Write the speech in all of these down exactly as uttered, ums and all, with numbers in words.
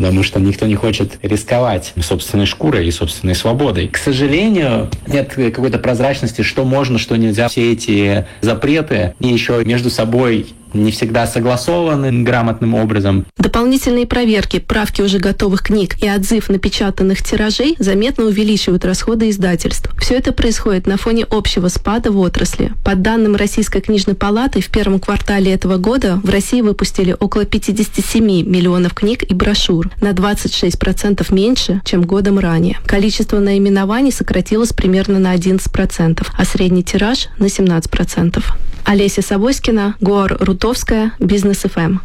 потому что никто не хочет рисковать собственной шкурой и собственной свободой. К сожалению, нет какой-то прозрачности, что можно, что нельзя. Все эти запреты и еще между собой не всегда согласованы грамотным образом. Дополнительные проверки, правки уже готовых книг и отзыв напечатанных тиражей заметно увеличивают расходы издательств. Все это происходит на фоне общего спада в отрасли. По данным Российской книжной палаты, в первом квартале этого года в России выпустили около пятьдесят семь миллионов книг и брошюр, на двадцать шесть процентов меньше, чем годом ранее. Количество наименований сократилось примерно на одиннадцать процентов, а средний тираж на семнадцать процентов. Олеся Савоськина, Гор Рутовская, Бизнес эф эм.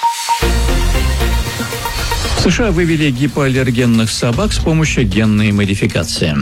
В США вывели гипоаллергенных собак с помощью генной модификации.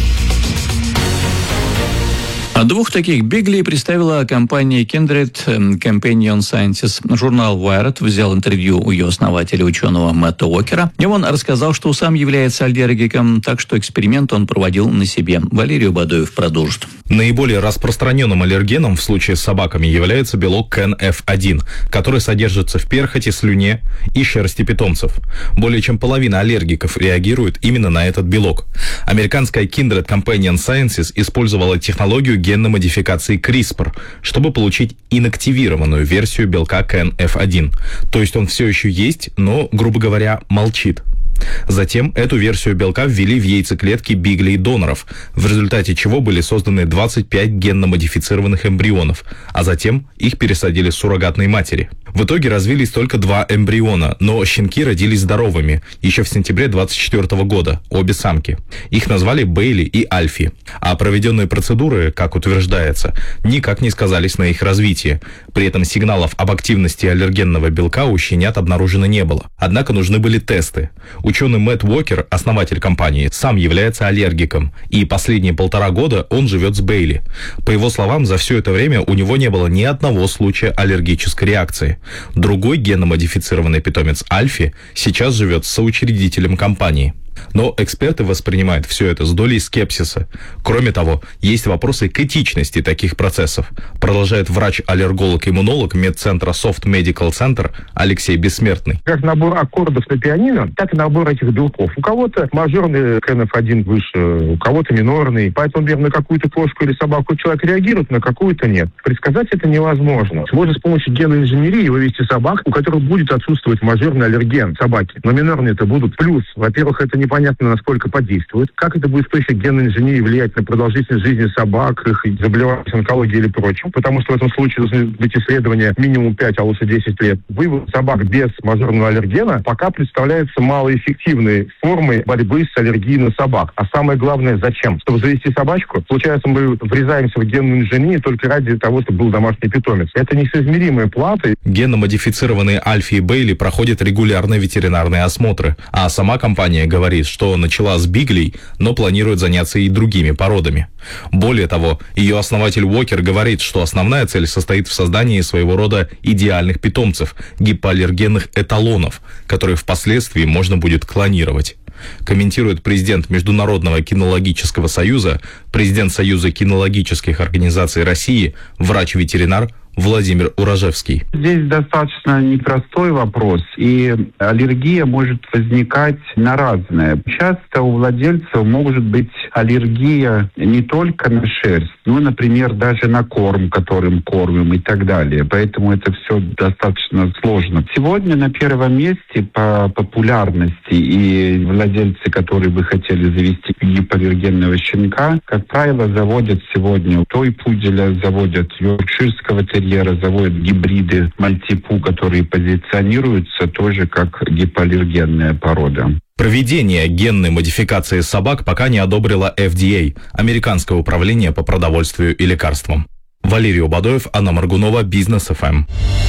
Двух таких биглей представила компания Kindred Companion Sciences. Журнал Wired взял интервью у ее основателя, ученого Мэтта Уокера. И он рассказал, что сам является аллергиком, так что эксперимент он проводил на себе. Валерий Бадоев продолжит. Наиболее распространенным аллергеном в случае с собаками является белок ка эн эф один, который содержится в перхоти, слюне и шерсти питомцев. Более чем половина аллергиков реагирует именно на этот белок. Американская Kindred Companion Sciences использовала технологию генной модификации CRISPR, чтобы получить инактивированную версию белка ка эн эф один. То есть он все еще есть, но, грубо говоря, молчит. Затем эту версию белка ввели в яйцеклетки биглей-доноров, в результате чего были созданы двадцать пять генно-модифицированных эмбрионов, а затем их пересадили с суррогатной матери. В итоге развились только два эмбриона, но щенки родились здоровыми еще в сентябре двадцать четвёртого года, обе самки. Их назвали Бейли и Альфи, а проведенные процедуры, как утверждается, никак не сказались на их развитии. При этом сигналов об активности аллергенного белка у щенят обнаружено не было. Однако нужны были тесты. Ученый Мэтт Уокер, основатель компании, сам является аллергиком, и последние полтора года он живет с Бейли. По его словам, за все это время у него не было ни одного случая аллергической реакции. Другой генно-модифицированный питомец Альфи сейчас живет с соучредителем компании. Но эксперты воспринимают все это с долей скепсиса. Кроме того, есть вопросы к этичности таких процессов, продолжает врач-аллерголог-иммунолог медцентра Soft Medical Center Алексей Бессмертный. Как набор аккордов на пианино, так и набор этих белков. У кого-то мажорный ка эн эф один выше, у кого-то минорный. Поэтому, например, на какую-то кошку или собаку человек реагирует, на какую-то нет. Предсказать это невозможно. Можно с помощью генной инженерии вывести собак, у которых будет отсутствовать мажорный аллерген собаки. Но минорные это будут плюс. Во-первых, это не непонятно, насколько подействует. Как это будет с точки генной инженерии влиять на продолжительность жизни собак, их заболеванием, онкологией или прочим. Потому что в этом случае должны быть исследования минимум пять, а лучше десять лет. Вывод собак без мажорного аллергена пока представляется малоэффективной формой борьбы с аллергией на собак. А самое главное, зачем? Чтобы завести собачку, получается, мы врезаемся в генную инженерию только ради того, чтобы был домашний питомец. Это несоизмеримые платы. Генно-модифицированные Альфи и Бейли проходят регулярные ветеринарные осмотры, а сама компания говорит, что начала с биглей, но планирует заняться и другими породами. Более того, ее основатель Уокер говорит, что основная цель состоит в создании своего рода идеальных питомцев, гипоаллергенных эталонов, которые впоследствии можно будет клонировать. Комментирует президент Международного кинологического союза, президент Союза кинологических организаций России, врач-ветеринар Владимир Урожевский. Здесь достаточно непростой вопрос, и аллергия может возникать на разное. Часто у владельцев может быть аллергия не только на шерсть, но, например, даже на корм, которым кормим и так далее. Поэтому это все достаточно сложно. Сегодня на первом месте по популярности и владельцы, которые бы хотели завести гипоаллергенного щенка, как правило, заводят сегодня той-пуделя, заводят йоркширского терьера, заводят гибриды мальтипу, которые позиционируются тоже как гипоаллергенная порода. Проведение генной модификации собак пока не одобрила эф ди эй, Американское управление по продовольствию и лекарствам. Валерий Бадоев, Анна Моргунова, Бизнес эф эм.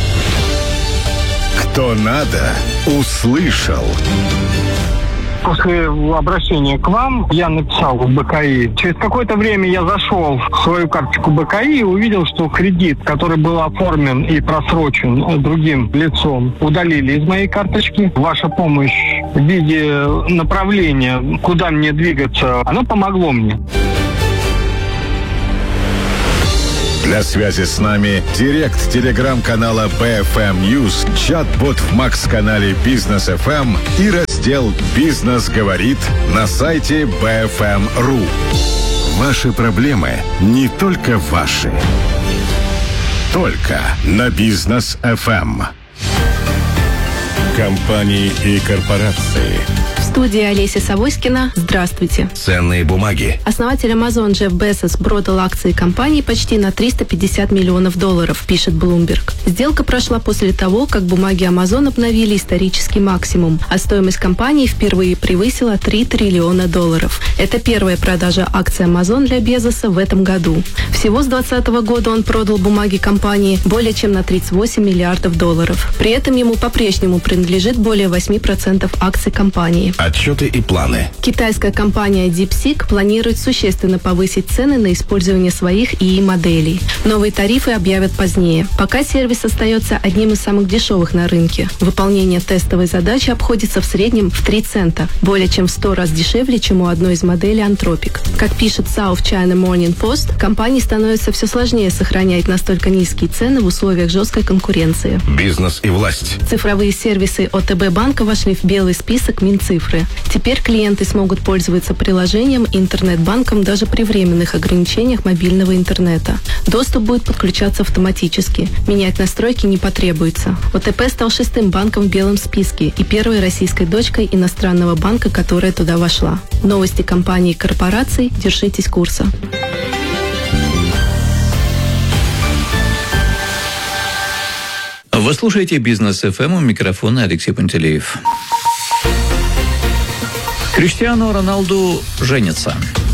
Кто надо, услышал. После обращения к вам я написал в бэ ка и. Через какое-то время я зашел в свою карточку бэ ка и и увидел, что кредит, который был оформлен и просрочен другим лицом, удалили из моей карточки. Ваша помощь в виде направления, куда мне двигаться, она помогла мне. Для связи с нами директ телеграм-канала би эф эм News, чат-бот в Макс-канале Бизнес эф эм и раздел «Бизнес говорит» на сайте би эф эм точка ру. Ваши проблемы не только ваши. Только на Бизнес эф эм. Компании и корпорации. В студии Олеся Савоськина. Здравствуйте. Ценные бумаги. Основатель Amazon Джефф Безос продал акции компании почти на триста пятьдесят миллионов долларов, пишет Bloomberg. Сделка прошла после того, как бумаги Amazon обновили исторический максимум, а стоимость компании впервые превысила три триллиона долларов. Это первая продажа акций Amazon для Безоса в этом году. Всего с двадцатого года он продал бумаги компании более чем на тридцать восемь миллиардов долларов. При этом ему по-прежнему принадлежит более восемь процентов акций компании. Отчеты и планы. Китайская компания DeepSeek планирует существенно повысить цены на использование своих и и-моделей. Новые тарифы объявят позднее. Пока сервис остается одним из самых дешевых на рынке. Выполнение тестовой задачи обходится в среднем в три цента, более чем в сто раз дешевле, чем у одной из моделей Anthropic. Как пишет South China Morning Post, компании становится все сложнее сохранять настолько низкие цены в условиях жесткой конкуренции. Бизнес и власть. Цифровые сервисы о тэ бэ банка вошли в белый список Минцифры. Теперь клиенты смогут пользоваться приложением и интернет-банком даже при временных ограничениях мобильного интернета. Доступ будет подключаться автоматически. Менять настройки не потребуется. о тэ пэ стал шестым банком в белом списке и первой российской дочкой иностранного банка, которая туда вошла. Новости компаний и корпораций. Держитесь курса. Вы слушаете Бизнес эф эм, у микрофона Алексей Пантелеев. Криштиану Роналду женится.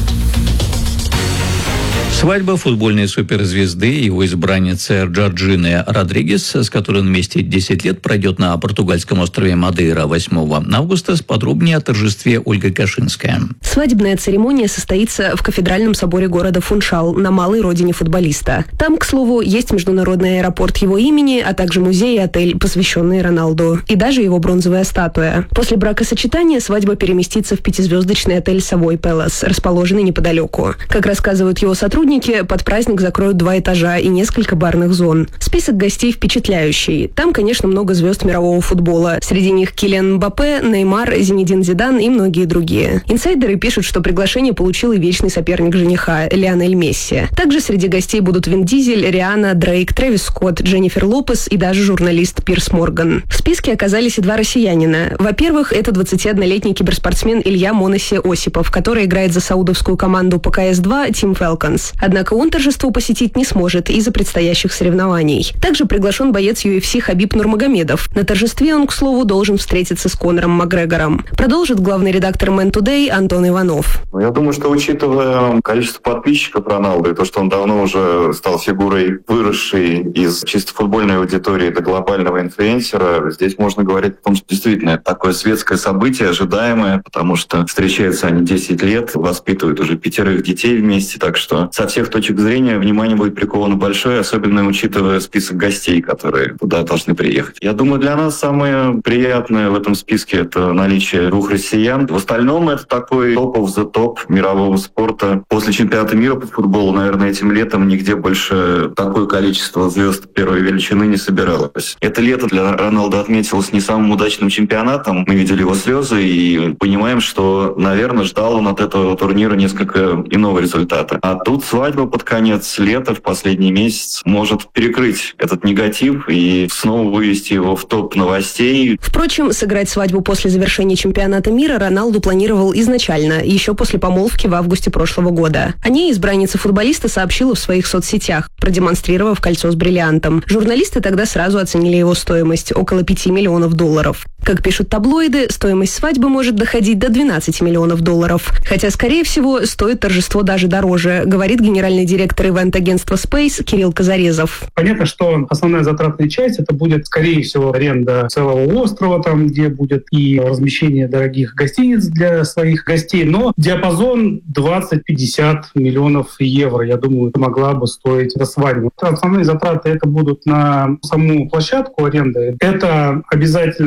Свадьба футбольной суперзвезды и его избранницы Джорджины Родригес, с которой он вместе десять лет, пройдет на португальском острове Мадейра восьмого августа. Подробнее о торжестве Ольга Кашинская. Свадебная церемония состоится в кафедральном соборе города Фуншал, на малой родине футболиста. Там, к слову, есть международный аэропорт его имени, а также музей и отель, посвященные Роналду, и даже его бронзовая статуя. После бракосочетания свадьба переместится в пятизвездочный отель Savoy Palace, расположенный неподалеку. Как рассказывают его сотрудники, под праздник закроют два этажа и несколько барных зон. Список гостей впечатляющий. Там, конечно, много звезд мирового футбола. Среди них Килиан Мбаппе, Неймар, Зинедин Зидан и многие другие. Инсайдеры пишут, что приглашение получил и вечный соперник жениха Лионель Месси. Также среди гостей будут Вин Дизель, Риhanna, Дрейк, Трэвис Скотт, Дженнифер Лопес и даже журналист Пирс Морган. В списке оказались и два россиянина. Во-первых, это двадцатиоднолетний киберспортсмен Илья Моносе Осипов, который играет за саудовскую команду по ка эс два Team Falcons. Однако он торжество посетить не сможет из-за предстоящих соревнований. Также приглашен боец ю эф си Хабиб Нурмагомедов. На торжестве он, к слову, должен встретиться с Конором Макгрегором. Продолжит главный редактор Man Today Антон Иванов. Я думаю, что учитывая количество подписчиков Роналду и то, что он давно уже стал фигурой, выросшей из чисто футбольной аудитории до глобального инфлюенсера, здесь можно говорить о том, что действительно это такое светское событие, ожидаемое, потому что встречаются они десять лет, воспитывают уже пятерых детей вместе, так что со всех точек зрения внимание будет приковано большое, особенно учитывая список гостей, которые туда должны приехать. Я думаю, для нас самое приятное в этом списке — это наличие двух россиян. В остальном это такой топ of the top мирового спорта. После чемпионата мира по футболу, наверное, этим летом нигде больше такое количество звезд первой величины не собиралось. Это лето для Роналду отметилось не самым удачным чемпионатом. Мы видели его слезы и понимаем, что, наверное, ждал он от этого турнира несколько иного результата. А тут свадьба под конец лета, в последний месяц, может перекрыть этот негатив и снова вывести его в топ новостей. Впрочем, сыграть свадьбу после завершения чемпионата мира Роналду планировал изначально, еще после помолвки в августе прошлого года. О ней избранница футболиста сообщила в своих соцсетях, продемонстрировав кольцо с бриллиантом. Журналисты тогда сразу оценили его стоимость – около пяти миллионов долларов. Как пишут таблоиды, стоимость свадьбы может доходить до двенадцати миллионов долларов. Хотя, скорее всего, стоит торжество даже дороже, говорит генеральный директор ивент-агентства Space Кирилл Казарезов. Понятно, что основная затратная часть это будет, скорее всего, аренда целого острова, там, где будет и размещение дорогих гостиниц для своих гостей. Но диапазон двадцать-пятьдесят миллионов евро, я думаю, это могла бы стоить эта свадьба. Основные затраты это будут на саму площадку аренды. Это обязательно организация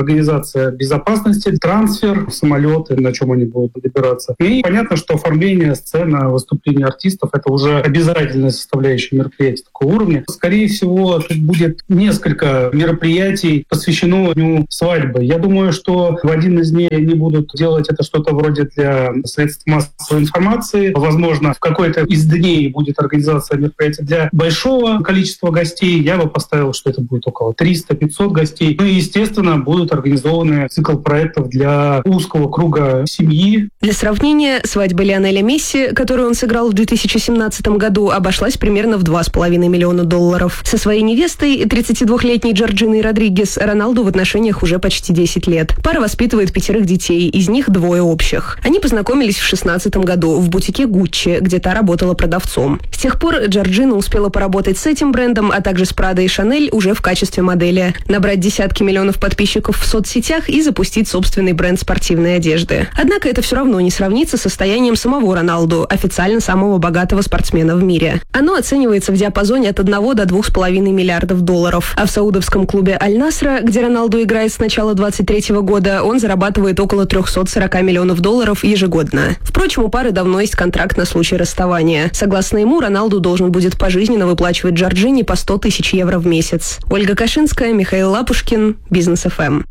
организация безопасности, трансфер, самолеты, на чем они будут добираться. И понятно, что оформление сцены, выступления артистов — это уже обязательная составляющая мероприятия такого уровня. Скорее всего, тут будет несколько мероприятий, посвящено дню свадьбы. Я думаю, что в один из дней они будут делать это что-то вроде для средств массовой информации. Возможно, в какой-то из дней будет организация мероприятия для большого количества гостей. Я бы поставил, что это будет около триста-пятьсот гостей. Ну и, естественно, будут организованы цикл проектов для узкого круга семьи. Для сравнения, свадьба Лионеля Месси, которую он сыграл в две тысячи семнадцатом году, обошлась примерно в два с половиной миллиона долларов. Со своей невестой, тридцатидвухлетней Джорджиной Родригес, Роналду в отношениях уже почти десять лет. Пара воспитывает пятерых детей, из них двое общих. Они познакомились в шестнадцатом году в бутике Гуччи, где та работала продавцом. С тех пор Джорджина успела поработать с этим брендом, а также с Прадо и Шанель уже в качестве модели, набрать десятки миллионов подписчиков в соцсетях и запустить собственный бренд спортивной одежды. Однако это все равно не сравнится с состоянием самого Роналду, официально самого богатого спортсмена в мире. Оно оценивается в диапазоне от одного до двух с половиной миллиардов долларов. А в саудовском клубе Аль-Насра, где Роналду играет с начала двадцать третьего года, он зарабатывает около триста сорок миллионов долларов ежегодно. Впрочем, у пары давно есть контракт на случай расставания. Согласно ему, Роналду должен будет пожизненно выплачивать Джорджине по сто тысяч евро в месяц. Ольга Кашинская, Михаил Лапушкин, Бизнес эф эм.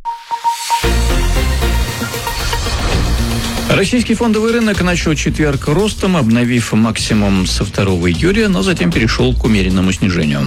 Российский фондовый рынок начал четверг ростом, обновив максимум со второго июля, но затем перешел к умеренному снижению.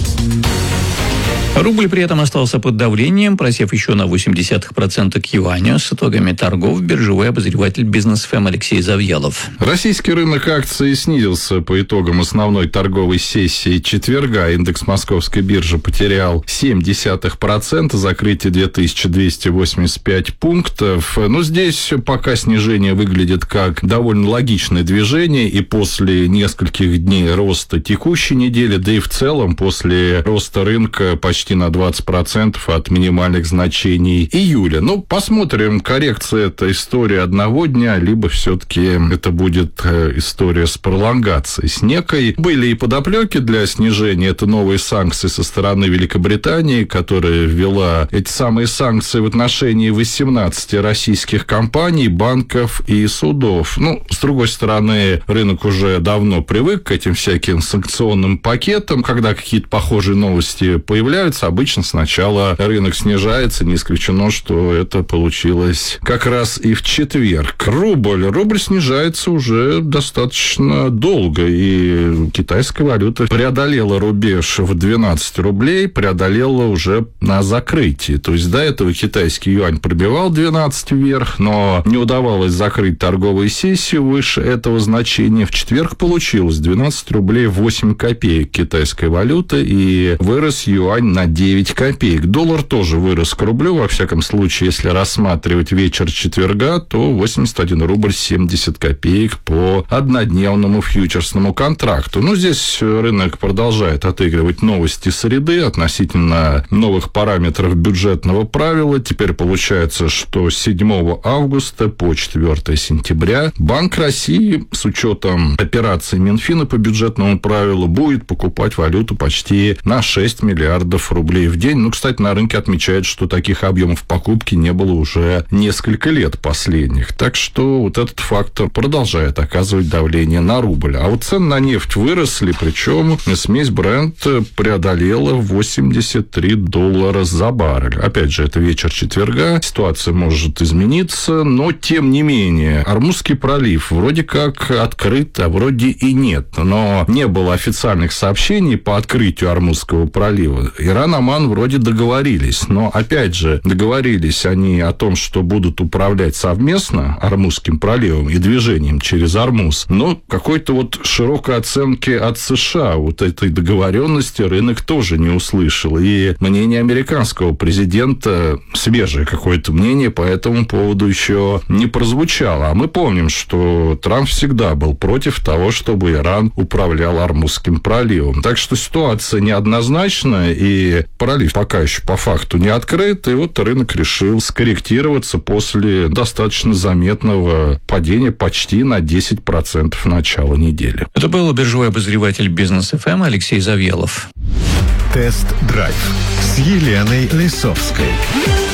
Рубль при этом остался под давлением, просев еще на восемь десятых процента к юаню. С итогами торгов биржевой обозреватель Бизнес эф эм Алексей Завьялов. Российский рынок акций снизился по итогам основной торговой сессии четверга. Индекс Московской биржи потерял семь десятых процента, закрытие две тысячи двести восемьдесят пять пунктов. Но здесь пока снижение выглядит как довольно логичное движение, и после нескольких дней роста текущей недели, да и в целом после роста рынка почти на двадцать процентов от минимальных значений июля. Ну, посмотрим, коррекция — это история одного дня, либо все-таки это будет история с пролонгацией, с некой. Были и подоплеки для снижения. Это новые санкции со стороны Великобритании, которая ввела эти самые санкции в отношении восемнадцати российских компаний, банков и судов. Ну, с другой стороны, рынок уже давно привык к этим всяким санкционным пакетам. Когда какие-то похожие новости появляются, обычно сначала рынок снижается, не исключено, что это получилось как раз и в четверг. Рубль. Рубль снижается уже достаточно долго, и китайская валюта преодолела рубеж в двенадцать рублей, преодолела уже на закрытии. То есть до этого китайский юань пробивал двенадцать вверх, но не удавалось закрыть торговую сессию выше этого значения. В четверг получилось двенадцать рублей восемь копеек китайская валюта, и вырос юань на девять копеек. Доллар тоже вырос к рублю. Во всяком случае, если рассматривать вечер четверга, то восемьдесят один рубль семьдесят копеек по однодневному фьючерсному контракту. Ну, здесь рынок продолжает отыгрывать новости среды относительно новых параметров бюджетного правила. Теперь получается, что с седьмого августа по четвёртое сентября Банк России с учетом операций Минфина по бюджетному правилу будет покупать валюту почти на шесть миллиардов рублей в день. Ну, кстати, на рынке отмечают, что таких объемов покупки не было уже несколько лет последних. Так что вот этот фактор продолжает оказывать давление на рубль. А вот цены на нефть выросли, причем смесь Brent преодолела восемьдесят три доллара за баррель. Опять же, это вечер четверга, ситуация может измениться, но тем не менее, Ормузский пролив вроде как открыт, а вроде и нет. Но не было официальных сообщений по открытию Ормузского пролива. Иран, Оман вроде договорились, но, опять же, договорились они о том, что будут управлять совместно Ормузским проливом и движением через Ормуз, но какой-то вот широкой оценки от США вот этой договоренности рынок тоже не услышал. И мнение американского президента, свежее какое-то мнение по этому поводу еще не прозвучало. А мы помним, что Трамп всегда был против того, чтобы Иран управлял Ормузским проливом. Так что ситуация неоднозначная, и пролив пока еще по факту не открыт, и вот рынок решил скорректироваться после достаточно заметного падения почти на десять процентов начала недели. Это был биржевой обозреватель Бизнес эф эм Алексей Завьялов. Тест-драйв с Еленой Лисовской.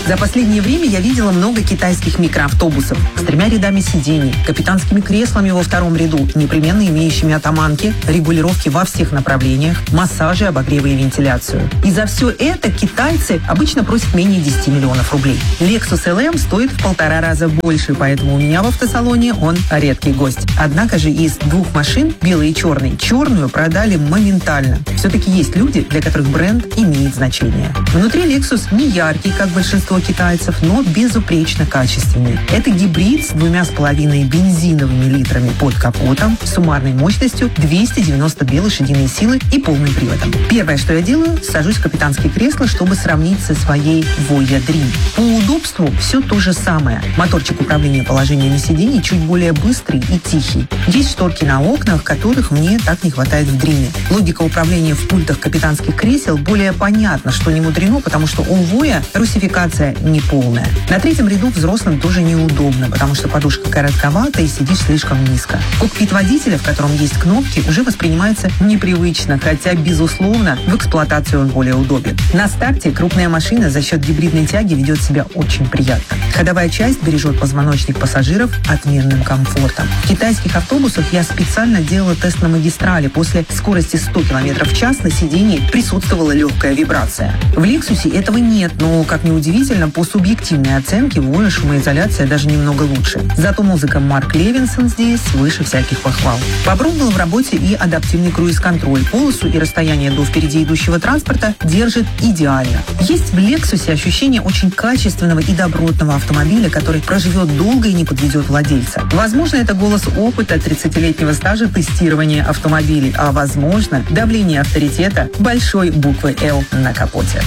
За последнее время я видела много китайских микроавтобусов с тремя рядами сидений, капитанскими креслами во втором ряду, непременно имеющими атаманки, регулировки во всех направлениях, массажи, обогревы и вентиляцию. И за все это китайцы обычно просят менее десять миллионов рублей. Lexus эл эм стоит в полтора раза больше, поэтому у меня в автосалоне он редкий гость. Однако же из двух машин, белый и черный, черную продали моментально. Все-таки есть люди, для которых бренд имеет значение. Внутри Lexus не яркий, как большинство китайцев, но безупречно качественный. Это гибрид с двумя с половиной бензиновыми литрами под капотом, суммарной мощностью двести девяносто две лошадиные силы и полным приводом. Первое, что я делаю, сажусь в капитанские кресла, чтобы сравнить со своей Voya Dream. По удобству все то же самое. Моторчик управления положением сидений чуть более быстрый и тихий. Есть шторки на окнах, которых мне так не хватает в Dream. Логика управления в пультах капитанских кресел более понятна, что не мудрено, потому что у Voya русификация неполная. На третьем ряду взрослым тоже неудобно, потому что подушка коротковата и сидишь слишком низко. Кокпит водителя, в котором есть кнопки, уже воспринимается непривычно, хотя, безусловно, в эксплуатации он более удобен. На старте крупная машина за счет гибридной тяги ведет себя очень приятно. Ходовая часть бережет позвоночник пассажиров отменным комфортом. В китайских автобусах я специально делала тест на магистрали. После скорости сто километров в час на сидении присутствовала легкая вибрация. В Lexus этого нет, но, как ни удивительно, по субъективной оценке Voya шумоизоляция даже немного лучше. Зато музыка Марк Левинсон здесь выше всяких похвал. Попробовал в работе и адаптивный круиз-контроль. Полосу и расстояние до впереди идущего транспорта держит идеально. Есть в Lexus ощущение очень качественного и добротного автомобиля, который проживет долго и не подведет владельца. Возможно, это голос опыта тридцатилетнего стажа тестирования автомобилей, а возможно, давление авторитета большой буквы «Л» на капоте.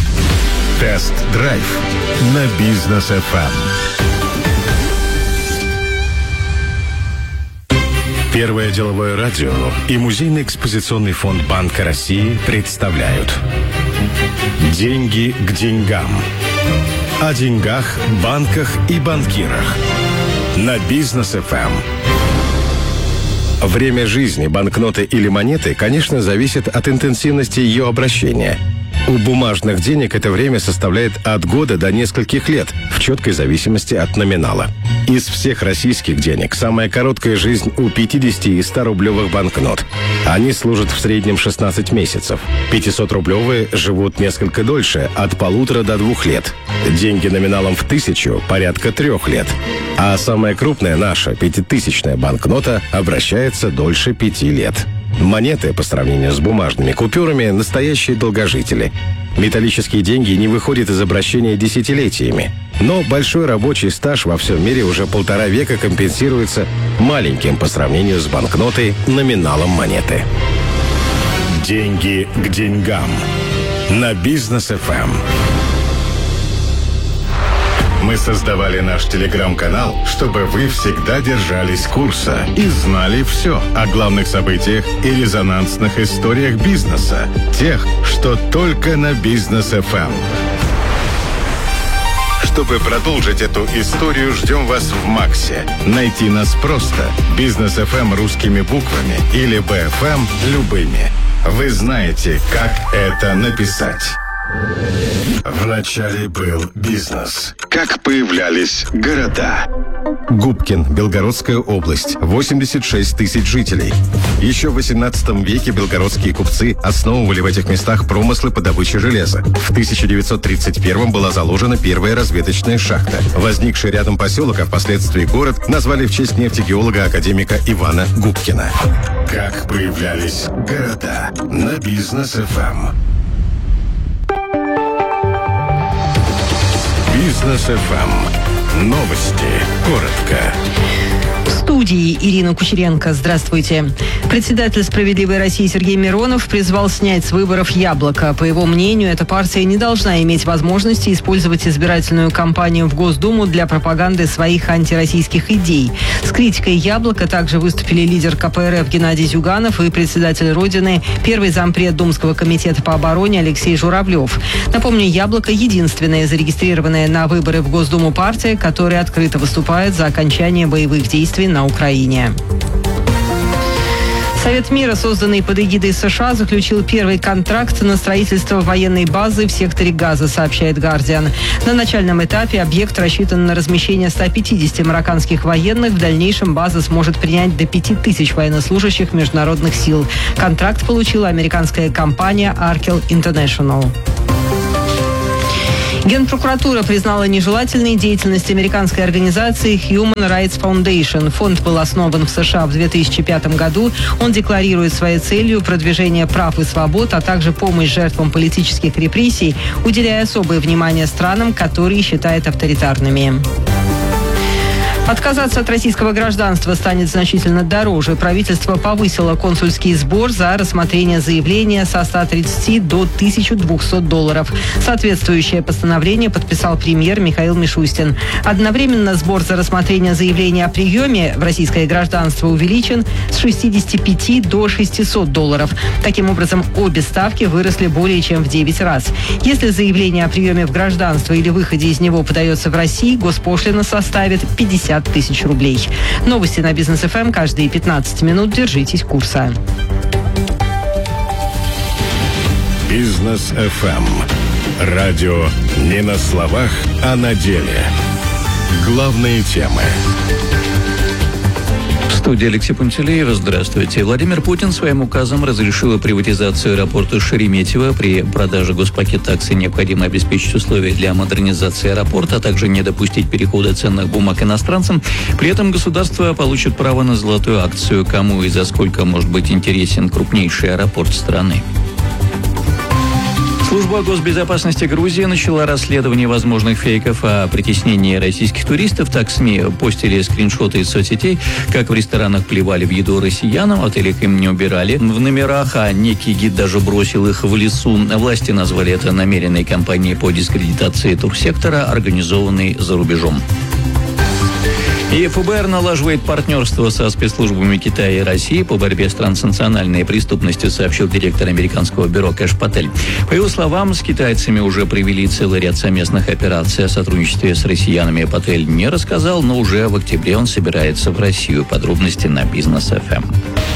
Тест-драйв на Бизнес эф эм. Первое деловое радио и Музейный экспозиционный фонд Банка России представляют «Деньги к деньгам». О деньгах, банках и банкирах на Бизнес эф эм. Время жизни банкноты или монеты, конечно, зависит от интенсивности ее обращения. У бумажных денег это время составляет от года до нескольких лет, в четкой зависимости от номинала. Из всех российских денег самая короткая жизнь у пятидесяти и ста-рублевых банкнот. Они служат в среднем шестнадцать месяцев. пятисотрублевые живут несколько дольше, от полутора до двух лет. Деньги номиналом в тысячу – порядка трех лет. А самая крупная наша, пятитысячная банкнота, обращается дольше пяти лет. Монеты, по сравнению с бумажными купюрами, настоящие долгожители. Металлические деньги не выходят из обращения десятилетиями. Но большой рабочий стаж во всем мире уже полтора века компенсируется маленьким по сравнению с банкнотой номиналом монеты. Деньги к деньгам на Бизнес эф эм. Мы создавали наш телеграм-канал, чтобы вы всегда держались курса и знали все о главных событиях и резонансных историях бизнеса. Тех, что только на Бизнес эф эм. Чтобы продолжить эту историю, ждем вас в Максе. Найти нас просто. Бизнес эф эм русскими буквами или би эф эм любыми. Вы знаете, как это написать. Вначале был бизнес. Как появлялись города? Губкин, Белгородская область, восемьдесят шесть тысяч жителей. Еще в восемнадцатом веке белгородские купцы основывали в этих местах промыслы по добыче железа. В тысяча девятьсот тридцать первом была заложена первая разведочная шахта. Возникший рядом поселок, а впоследствии город, назвали в честь нефтегеолога-академика Ивана Губкина. Как появлялись города на Бизнес эф эм. Бизнес эф эм. Новости. Коротко. В студии Ирина Кучеренко. Здравствуйте. Председатель «Справедливой России» Сергей Миронов призвал снять с выборов «Яблоко». По его мнению, эта партия не должна иметь возможности использовать избирательную кампанию в Госдуму для пропаганды своих антироссийских идей. С критикой «Яблоко» также выступили лидер ка пэ эр эф Геннадий Зюганов и председатель Родины, первый зампред Думского комитета по обороне Алексей Журавлев. Напомню, «Яблоко» — единственная зарегистрированная на выборы в Госдуму партия, которая открыто выступает за окончание боевых действий на Украине. Совет мира, созданный под эгидой США, заключил первый контракт на строительство военной базы в секторе Газа, сообщает «Гардиан». На начальном этапе объект рассчитан на размещение ста пятидесяти марокканских военных. В дальнейшем база сможет принять до пяти тысяч военнослужащих международных сил. Контракт получила американская компания Arkel International. Генпрокуратура признала нежелательной деятельность американской организации Human Rights Foundation. Фонд был основан в США в две тысячи пятом году. Он декларирует своей целью продвижение прав и свобод, а также помощь жертвам политических репрессий, уделяя особое внимание странам, которые считает авторитарными. Отказаться от российского гражданства станет значительно дороже. Правительство повысило консульский сбор за рассмотрение заявления со ста тридцати до тысячи двухсот долларов. Соответствующее постановление подписал премьер Михаил Мишустин. Одновременно сбор за рассмотрение заявления о приеме в российское гражданство увеличен с шестидесяти пяти до шестисот долларов. Таким образом, обе ставки выросли более чем в девять раз. Если заявление о приеме в гражданство или выходе из него подается в России, госпошлина составит пятьдесят тысяч рублей. Новости на Бизнес эф эм каждые пятнадцать минут. Держитесь курса. Бизнес эф эм. Радио не на словах, а на деле. Главные темы. В студии Алексей Пантелеев. Здравствуйте. Владимир Путин своим указом разрешил приватизацию аэропорта Шереметьево. При продаже госпакета акций необходимо обеспечить условия для модернизации аэропорта, а также не допустить перехода ценных бумаг иностранцам. При этом государство получит право на золотую акцию. Кому и за сколько может быть интересен крупнейший аэропорт страны? Служба госбезопасности Грузии начала расследование возможных фейков о притеснении российских туристов. Так СМИ постили скриншоты из соцсетей, как в ресторанах плевали в еду россиянам, в отелях им не убирали в номерах, а некий гид даже бросил их в лесу. Власти назвали это намеренной кампанией по дискредитации турсектора, организованной за рубежом. И эф бэ эр налаживает партнерство со спецслужбами Китая и России по борьбе с транснациональной преступностью, сообщил директор американского бюро Кэш Патель. По его словам, с китайцами уже провели целый ряд совместных операций. О сотрудничестве с россиянами Патель не рассказал, но уже в октябре он собирается в Россию. Подробности на Бизнес эф эм.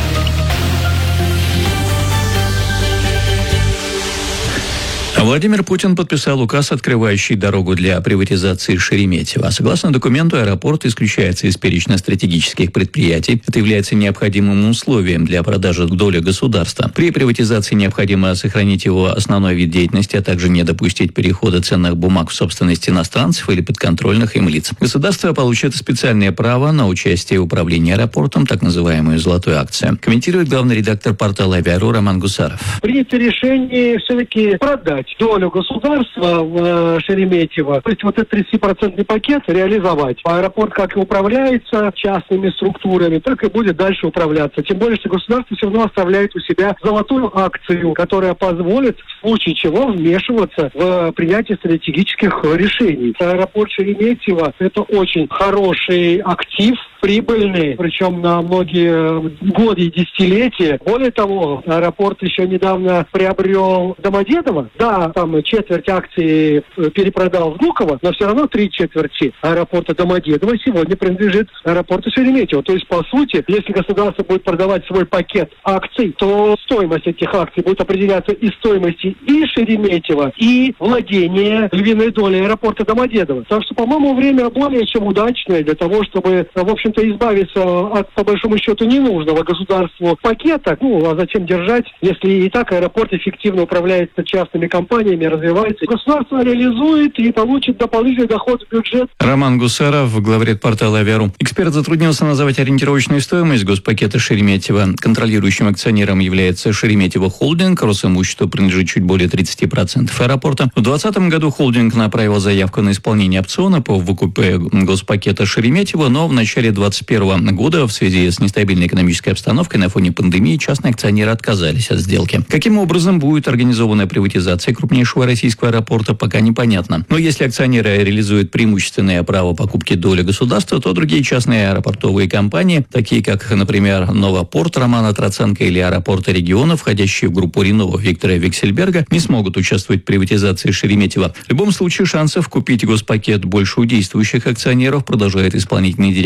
Владимир Путин подписал указ, открывающий дорогу для приватизации Шереметьево. Согласно документу, аэропорт исключается из перечня стратегических предприятий. Это является необходимым условием для продажи доли государства. При приватизации необходимо сохранить его основной вид деятельности, а также не допустить перехода ценных бумаг в собственность иностранцев или подконтрольных им лиц. Государство получит специальное право на участие в управлении аэропортом, так называемую «золотую акцию». Комментирует главный редактор портала «Авиару» Роман Гусаров. Принято решение все-таки продать долю государства в э, Шереметьево. То есть вот этот тридцатипроцентный пакет реализовать. Аэропорт как и управляется частными структурами, так и будет дальше управляться. Тем более, что государство все равно оставляет у себя золотую акцию, которая позволит в случае чего вмешиваться в принятие стратегических решений. Аэропорт Шереметьево – это очень хороший актив, прибыльный, причем на многие годы и десятилетия. Более того, аэропорт еще недавно приобрел Домодедово. Да, там четверть акций перепродал Внуково, но все равно три четверти аэропорта Домодедово сегодня принадлежит аэропорту Шереметьево. То есть, по сути, если государство будет продавать свой пакет акций, то стоимость этих акций будет определяться из стоимости и Шереметьево, и владения львиной долей аэропорта Домодедово. Так что, по-моему, время более чем удачное для того, чтобы, в общем, то избавиться от, по большому счету, ненужного государству пакета, ну, а зачем держать, если и так аэропорт эффективно управляется частными компаниями, развивается. Государство реализует и получит дополнительный доход в бюджет. Роман Гусаров, главред портала «Авиару». Эксперт затруднился назвать ориентировочную стоимость госпакета Шереметьево. Контролирующим акционером является Шереметьево Холдинг. Росимуществу принадлежит чуть более тридцати процентов аэропорта. В двадцатом году холдинг направил заявку на исполнение опциона по выкупе госпакета Шереметьево, но в начале двадцать первого года в связи с нестабильной экономической обстановкой на фоне пандемии частные акционеры отказались от сделки. Каким образом будет организована приватизация крупнейшего российского аэропорта, пока непонятно. Но если акционеры реализуют преимущественное право покупки доли государства, то другие частные аэропортовые компании, такие как, например, Новопорт Романа Троценко или аэропорты региона, входящие в группу Ренова Виктора Виксельберга, не смогут участвовать в приватизации Шереметьево. В любом случае шансов купить госпакет больше у действующих акционеров, продолжает исполнительный директор агентства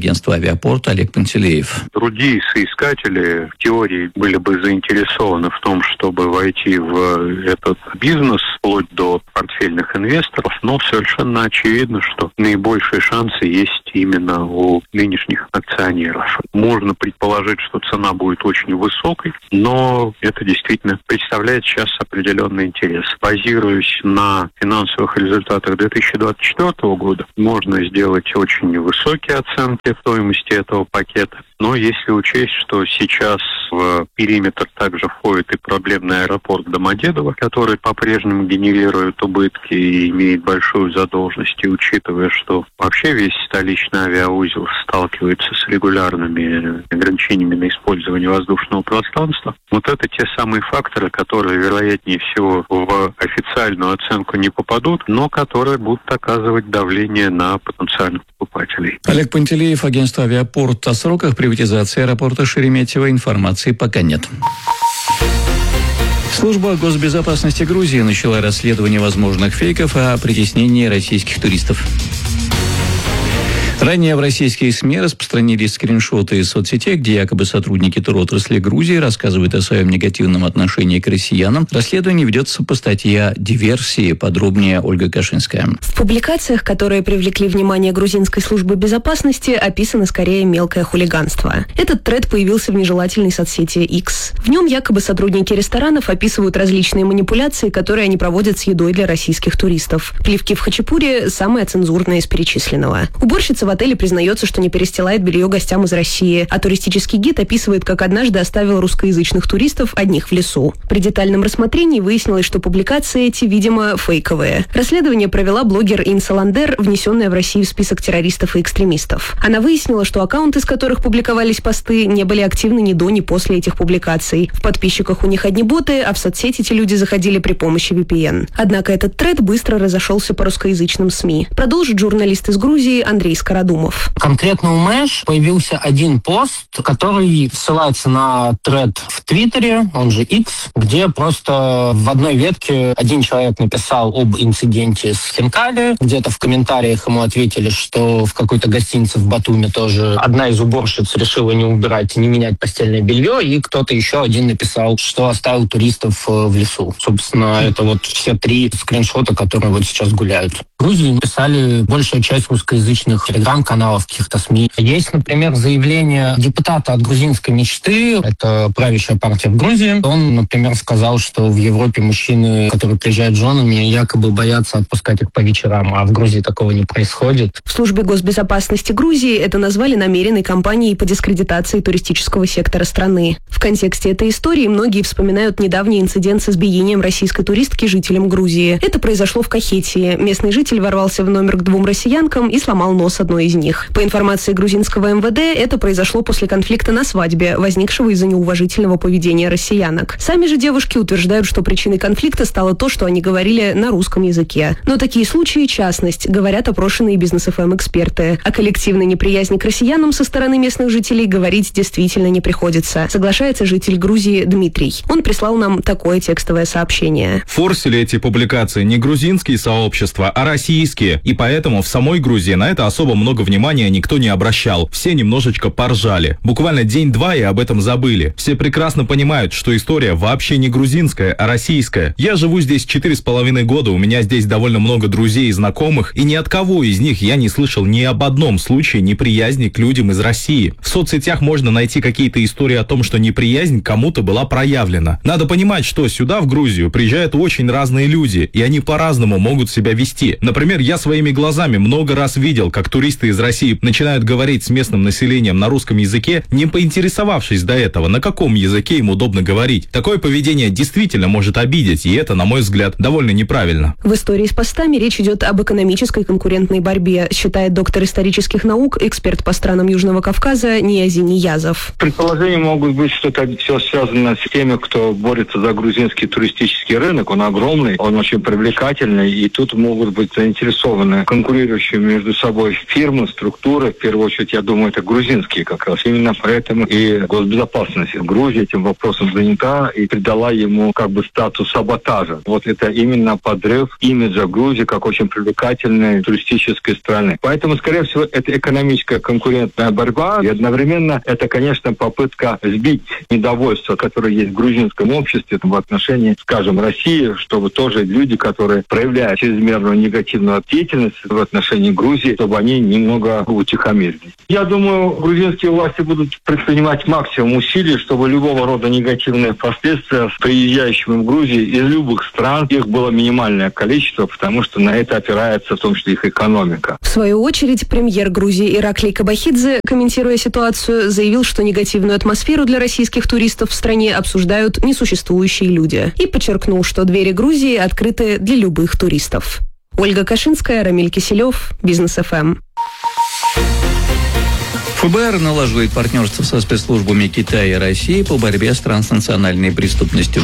агентства «Авиапорт» Олег Пантелеев. Другие соискатели в теории были бы заинтересованы в том, чтобы войти в этот бизнес вплоть до портфельных инвесторов, но совершенно очевидно, что наибольшие шансы есть именно у нынешних акционеров. Можно предположить, что цена будет очень высокой, но это действительно представляет сейчас определенный интерес. Базируясь на финансовых результатах две тысячи двадцать четвёртого года, можно сделать очень высокие оценки стоимости этого пакета. Но если учесть, что сейчас в периметр также входит и проблемный аэропорт Домодедово, который по-прежнему генерирует убытки и имеет большую задолженность, и учитывая, что вообще весь столичный авиаузел сталкивается с регулярными ограничениями на использование воздушного пространства, вот это те самые факторы, которые, вероятнее всего, в официальную оценку не попадут, но которые будут оказывать давление на потенциальных покупателей. Олег Пантелеев, агентство «Авиапорт». О сроках приватизации аэропорта Шереметьево информации пока нет. Служба госбезопасности Грузии начала расследование возможных фейков о притеснении российских туристов. Ранее в российские СМИ распространились скриншоты из соцсетей, где якобы сотрудники туротрасли Грузии рассказывают о своем негативном отношении к россиянам. Расследование ведется по статье «Диверсии». Подробнее Ольга Кашинская. В публикациях, которые привлекли внимание грузинской службы безопасности, описано скорее мелкое хулиганство. Этот тред появился в нежелательной соцсети X. В нем якобы сотрудники ресторанов описывают различные манипуляции, которые они проводят с едой для российских туристов. Плевки в хачапури – самое цензурное из перечисленного. Уборщица в отеле признается, что не перестилает белье гостям из России, а туристический гид описывает, как однажды оставил русскоязычных туристов одних в лесу. При детальном рассмотрении выяснилось, что публикации эти, видимо, фейковые. Расследование провела блогер Инса Ландер, внесенная в Россию в список террористов и экстремистов. Она выяснила, что аккаунты, с которых публиковались посты, не были активны ни до, ни после этих публикаций. В подписчиках у них одни боты, а в соцсети эти люди заходили при помощи ви пи эн. Однако этот тред быстро разошелся по русскоязычным СМИ. Продолжит журналист из Грузии Андрей Скородумов. Конкретно у Мэш появился один пост, который ссылается на тред в Твиттере, он же X, где просто в одной ветке один человек написал об инциденте с хинкали. Где-то в комментариях ему ответили, что в какой-то гостинице в Батуми тоже одна из уборщиц решила не убирать, не менять постельное белье, и кто-то еще один написал, что оставил туристов в лесу. Собственно, это вот все три скриншота, которые вот сейчас гуляют. В Грузии написали большая часть русскоязычных телеграм-каналов, каких-то СМИ. Есть, например, заявление депутата от грузинской мечты, это правящая партия в Грузии. Он, например, сказал, что в Европе мужчины, которые приезжают с женами, якобы боятся отпускать их по вечерам, а в Грузии такого не происходит. В службе госбезопасности Грузии это назвали намеренной кампанией по дискредитации туристического сектора страны. В контексте этой истории многие вспоминают недавний инцидент с избиением российской туристки жителям Грузии. Это произошло в Кахетии. Местный житель ворвался в номер к двум россиянкам и сломал нос одной из них. По информации грузинского эм вэ дэ, это произошло после конфликта на свадьбе, возникшего из-за неуважительного поведения россиянок. Сами же девушки утверждают, что причиной конфликта стало то, что они говорили на русском языке. Но такие случаи – частность, говорят опрошенные бизнес-эф эм-эксперты. О коллективной неприязни к россиянам со стороны местных жителей говорить действительно не приходится, соглашается житель Грузии Дмитрий. Он прислал нам такое текстовое сообщение. Форсили эти публикации не грузинские сообщества, а российские. И поэтому в самой Грузии на это особо много внимания никто не обращал. Все немножечко поржали. Буквально день-два и об этом забыли. Все прекрасно понимают, что история вообще не грузинская, а российская. Я живу здесь четыре с половиной года, у меня здесь довольно много друзей и знакомых, и ни от кого из них я не слышал ни об одном случае неприязни к людям из России. В соцсетях можно найти какие-то истории о том, что неприязнь кому-то была проявлена. Надо понимать, что сюда, в Грузию, приезжают очень разные люди, и они по-разному могут себя вести. Например, я своими глазами много раз видел, как туристы из России начинают говорить с местным населением на русском языке, не поинтересовавшись до этого, на каком языке им удобно говорить. Такое поведение действительно может обидеть, и это, на мой взгляд, довольно неправильно. В истории с постами речь идет об экономической конкурентной борьбе, считает доктор исторических наук, эксперт по странам Южного Кавказа Ниязий Ниязов. Предположения могут быть, что это все связано с теми, кто борется за грузинский туристический рынок. Он огромный, он очень привлекательный, и тут могут быть заинтересованы конкурирующие между собой фирмы фирмы, структуры, в первую очередь, я думаю, это грузинские как раз. Именно поэтому и госбезопасность Грузии этим вопросом занята и придала ему как бы статус саботажа. Вот это именно подрыв имиджа Грузии как очень привлекательной туристической страны. Поэтому, скорее всего, это экономическая конкурентная борьба. И одновременно это, конечно, попытка сбить недовольство, которое есть в грузинском обществе в отношении, скажем, России, чтобы тоже люди, которые проявляют чрезмерную негативную деятельность в отношении Грузии, чтобы они немного утихомирились. Я думаю, грузинские власти будут предпринимать максимум усилий, чтобы любого рода негативные последствия с приезжающими в Грузию из любых стран, их было минимальное количество, потому что на это опирается в том числе их экономика. В свою очередь, премьер Грузии Ираклий Кабахидзе, комментируя ситуацию, заявил, что негативную атмосферу для российских туристов в стране обсуждают несуществующие люди. И подчеркнул, что двери Грузии открыты для любых туристов. Ольга Кашинская, Рамиль Киселев, Бизнес эф эм. ФБР налаживает партнерство со спецслужбами Китая и России по борьбе с транснациональной преступностью.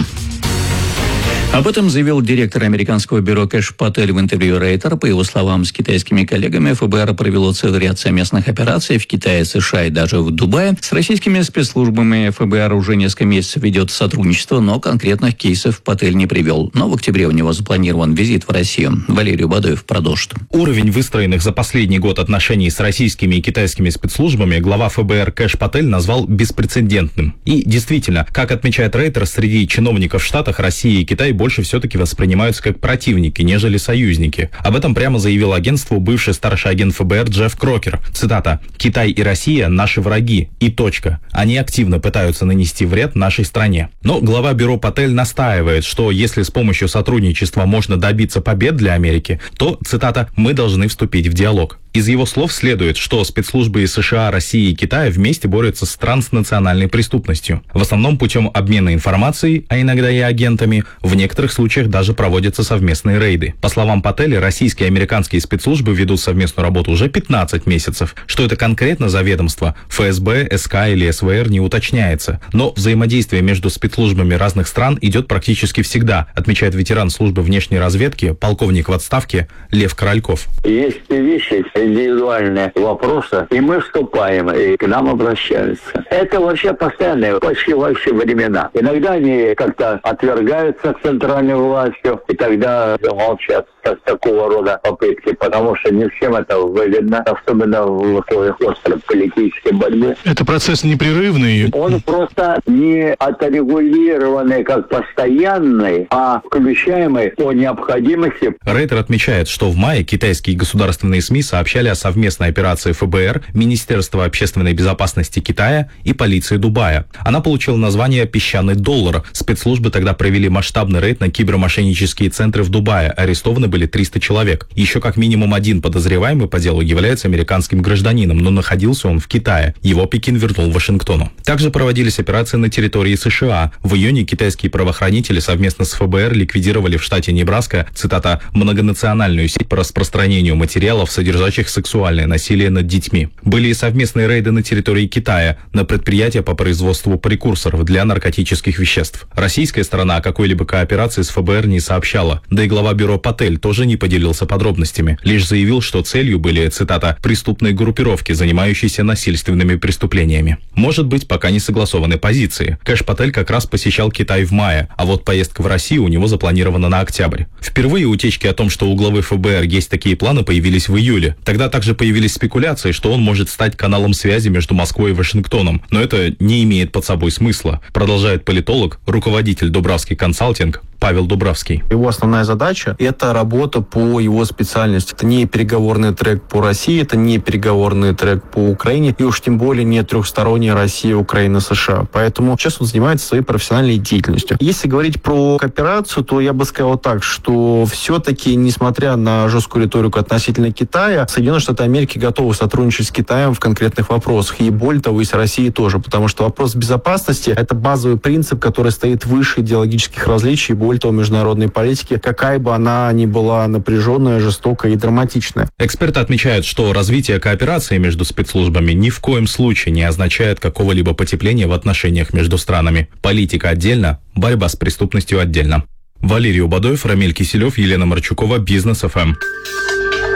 Об этом заявил директор американского бюро Кэш Патель в интервью Рейтер. По его словам, с китайскими коллегами ФБР провело целый ряд совместных операций в Китае, США и даже в Дубае. С российскими спецслужбами ФБР уже несколько месяцев ведет сотрудничество, но конкретных кейсов Патель не привел. Но в октябре у него запланирован визит в Россию. Валерий Бадоев продолжит. Уровень выстроенных за последний год отношений с российскими и китайскими спецслужбами глава ФБР Кэш Патель назвал беспрецедентным. И действительно, как отмечает Рейтер, среди чиновников в Штатах Россия и Китай больше все-таки воспринимаются как противники, нежели союзники. Об этом прямо заявил агентству бывший старший агент ФБР Джефф Крокер. Цитата: «Китай и Россия – наши враги. И точка. Они активно пытаются нанести вред нашей стране». Но глава бюро Патель настаивает, что если с помощью сотрудничества можно добиться побед для Америки, то, цитата, «мы должны вступить в диалог». Из его слов следует, что спецслужбы из США, России и Китая вместе борются с транснациональной преступностью. В основном путем обмена информацией, а иногда и агентами, в некоторых случаях даже проводятся совместные рейды. По словам Пателя, российские и американские спецслужбы ведут совместную работу уже пятнадцать месяцев. Что это конкретно за ведомство, эф эс бэ, эс ка или эс вэ эр не уточняется. Но взаимодействие между спецслужбами разных стран идет практически всегда, отмечает ветеран службы внешней разведки, полковник в отставке Лев Корольков. Есть вещи, индивидуальные вопросы, и мы вступаем, и к нам обращаются. Это вообще постоянно, почти во все времена. Иногда они как-то отвергаются к центральной властью, и тогда молчат как такого рода попытки, потому что не всем это выгодно, особенно в условиях острой политической борьбы. Это процесс непрерывный? Он просто не отрегулированный как постоянный, а включаемый по необходимости. Рейтер отмечает, что в мае китайские государственные СМИ сообщали о совместной операции эф бэ эр, Министерства общественной безопасности Китая и полиции Дубая. Она получила название «Песчаный доллар». Спецслужбы тогда провели масштабный рейд на кибермошеннические центры в Дубае. Арестованы были триста человек. Еще как минимум один подозреваемый по делу является американским гражданином, но находился он в Китае. Его Пекин вернул Вашингтону. Также проводились операции на территории США. В июне китайские правоохранители совместно с эф бэ эр ликвидировали в штате Небраска, цитата, «многонациональную сеть по распространению материалов, содержащих сексуальное насилие над детьми». Были и совместные рейды на территории Китая, на предприятия по производству прекурсоров для наркотических веществ. Российская сторона о какой-либо кооперации с эф бэ эр не сообщала. Да и глава бюро Патель тоже не поделился подробностями. Лишь заявил, что целью были, цитата, «преступные группировки, занимающиеся насильственными преступлениями». Может быть, пока не согласованы позиции. Кэш Патель как раз посещал Китай в мае, а вот поездка в Россию у него запланирована на октябрь. Впервые утечки о том, что у главы эф бэ эр есть такие планы, появились в июле. Тогда также появились спекуляции, что он может стать каналом связи между Москвой и Вашингтоном. Но это не имеет под собой смысла, продолжает политолог, руководитель Дубравский консалтинг Павел Дубравский. Его основная задача – это работа по его специальности. Это не переговорный трек по России, это не переговорный трек по Украине, и уж тем более не трехсторонняя Россия, Украина, США. Поэтому сейчас он занимается своей профессиональной деятельностью. Если говорить про кооперацию, то я бы сказал так, что все-таки, несмотря на жесткую риторику относительно Китая, Соединенные Штаты Америки готовы сотрудничать с Китаем в конкретных вопросах. И более того, и с Россией тоже. Потому что вопрос безопасности – это базовый принцип, который стоит выше идеологических различий, более того, международной политики, какая бы она ни была напряженная, жестокая и драматичная. Эксперты отмечают, что развитие кооперации между спецслужбами ни в коем случае не означает какого-либо потепления в отношениях между странами. Политика отдельно, борьба с преступностью отдельно. Валерий Бадоев, Рамиль Киселев, Елена Марчукова, Бизнес эф эм.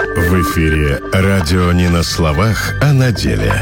В эфире радио не на словах, а на деле.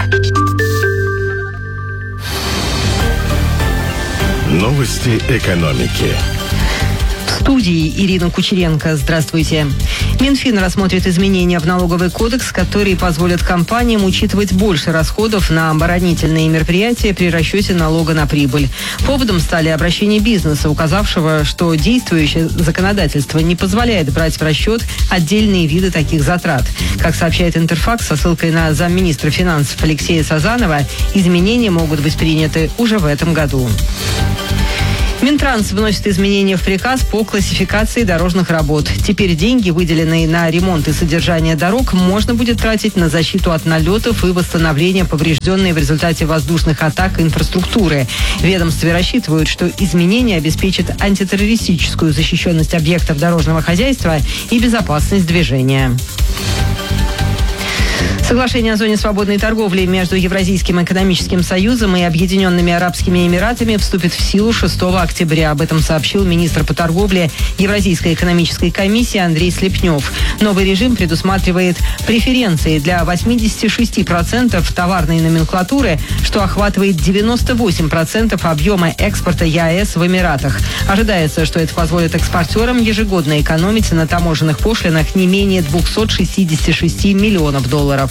Новости экономики. В студии Ирина Кучеренко. Здравствуйте. Минфин рассмотрит изменения в налоговый кодекс, которые позволят компаниям учитывать больше расходов на оборонительные мероприятия при расчете налога на прибыль. Поводом стали обращения бизнеса, указавшего, что действующее законодательство не позволяет брать в расчет отдельные виды таких затрат. Как сообщает Интерфакс со ссылкой на замминистра финансов Алексея Сазанова, изменения могут быть приняты уже в этом году. Минтранс вносит изменения в приказ по классификации дорожных работ. Теперь деньги, выделенные на ремонт и содержание дорог, можно будет тратить на защиту от налетов и восстановление поврежденной в результате воздушных атак инфраструктуры. В ведомстве рассчитывают, что изменения обеспечат антитеррористическую защищенность объектов дорожного хозяйства и безопасность движения. Соглашение о зоне свободной торговли между Евразийским экономическим союзом и Объединенными Арабскими Эмиратами вступит в силу шестого октября. Об этом сообщил министр по торговле Евразийской экономической комиссии Андрей Слепнев. Новый режим предусматривает преференции для восемьдесят шесть процентов товарной номенклатуры, что охватывает девяносто восемь процентов объема экспорта ЕАЭС в Эмиратах. Ожидается, что это позволит экспортерам ежегодно экономить на таможенных пошлинах не менее двухсот шестидесяти шести миллионов долларов.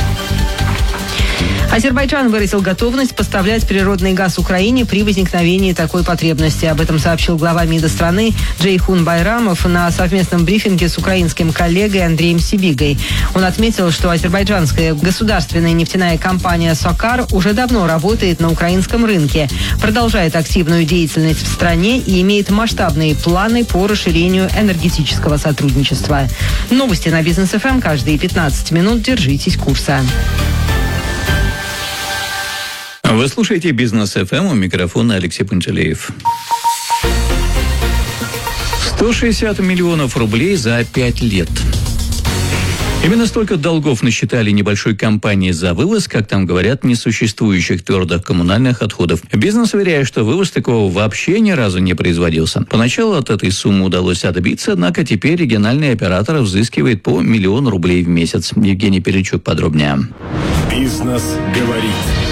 Азербайджан выразил готовность поставлять природный газ Украине при возникновении такой потребности. Об этом сообщил глава МИДа страны Джейхун Байрамов на совместном брифинге с украинским коллегой Андреем Сибигой. Он отметил, что азербайджанская государственная нефтяная компания «Сокар» уже давно работает на украинском рынке, продолжает активную деятельность в стране и имеет масштабные планы по расширению энергетического сотрудничества. Новости на Бизнес эф эм каждые пятнадцать минут. Держитесь курса. Вы слушаете Бизнес эф эм, у микрофона Алексей Пантелеев. сто шестьдесят миллионов рублей за пять лет. Именно столько долгов насчитали небольшой компании за вывоз, как там говорят, несуществующих твердых коммунальных отходов. Бизнес уверяет, что вывоз такого вообще ни разу не производился. Поначалу от этой суммы удалось отбиться, однако теперь региональный оператор взыскивает по миллиону рублей в месяц. Евгений Перечук подробнее. Бизнес говорит.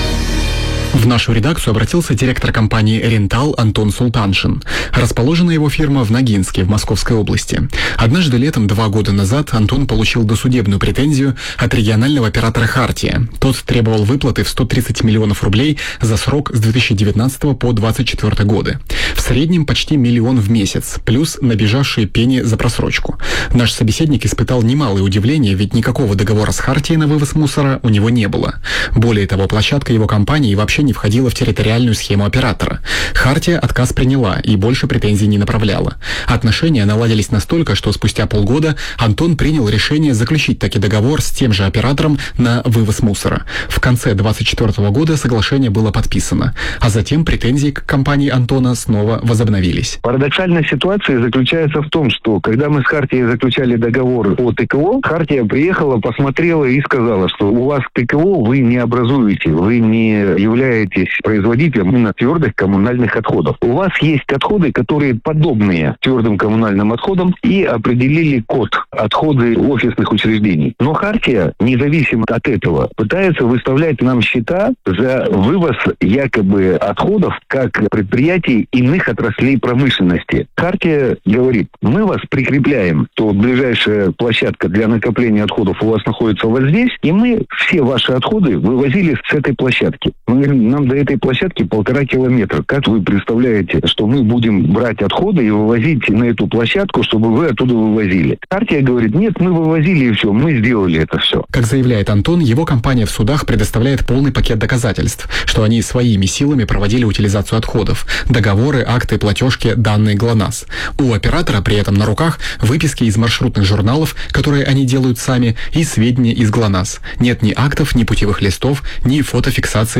В нашу редакцию обратился директор компании «Рентал» Антон Султаншин. Расположена его фирма в Ногинске, в Московской области. Однажды летом два года назад Антон получил досудебную претензию от регионального оператора «Хартия». Тот требовал выплаты в сто тридцать миллионов рублей за срок с две тысячи девятнадцатого по двадцать четвёртый годы. В среднем почти миллион в месяц, плюс набежавшие пени за просрочку. Наш собеседник испытал немалое удивление, ведь никакого договора с «Хартией» на вывоз мусора у него не было. Более того, площадка его компании вообще не входила в территориальную схему оператора. «Хартия» отказ приняла и больше претензий не направляла. Отношения наладились настолько, что спустя полгода Антон принял решение заключить таки договор с тем же оператором на вывоз мусора. В конце двадцать четвёртого года соглашение было подписано, а затем претензии к компании Антона снова возобновились. Парадоксальная ситуация заключается в том, что когда мы с «Хартией» заключали договор по ТКО, «Хартия» приехала, посмотрела и сказала, что у вас ТКО вы не образуете, вы не являетесь производителем именно твердых коммунальных отходов. У вас есть отходы, которые подобные твердым коммунальным отходам, и определили код отходы офисных учреждений. Но «Хартия», независимо от этого, пытается выставлять нам счета за вывоз якобы отходов как предприятий иных отраслей промышленности. «Хартия» говорит, мы вас прикрепляем, то ближайшая площадка для накопления отходов у вас находится вот здесь, и мы все ваши отходы вывозили с этой площадки. Мы говорим, нам до этой площадки полтора километра. Как вы представляете, что мы будем брать отходы и вывозить на эту площадку, чтобы вы оттуда вывозили? «Хартия» говорит, нет, мы вывозили и все, мы сделали это все. Как заявляет Антон, его компания в судах предоставляет полный пакет доказательств, что они своими силами проводили утилизацию отходов. Договоры, акты, платежки, данные ГЛОНАСС. У оператора при этом на руках выписки из маршрутных журналов, которые они делают сами, и сведения из ГЛОНАСС. Нет ни актов, ни путевых листов, ни фотофиксации заезда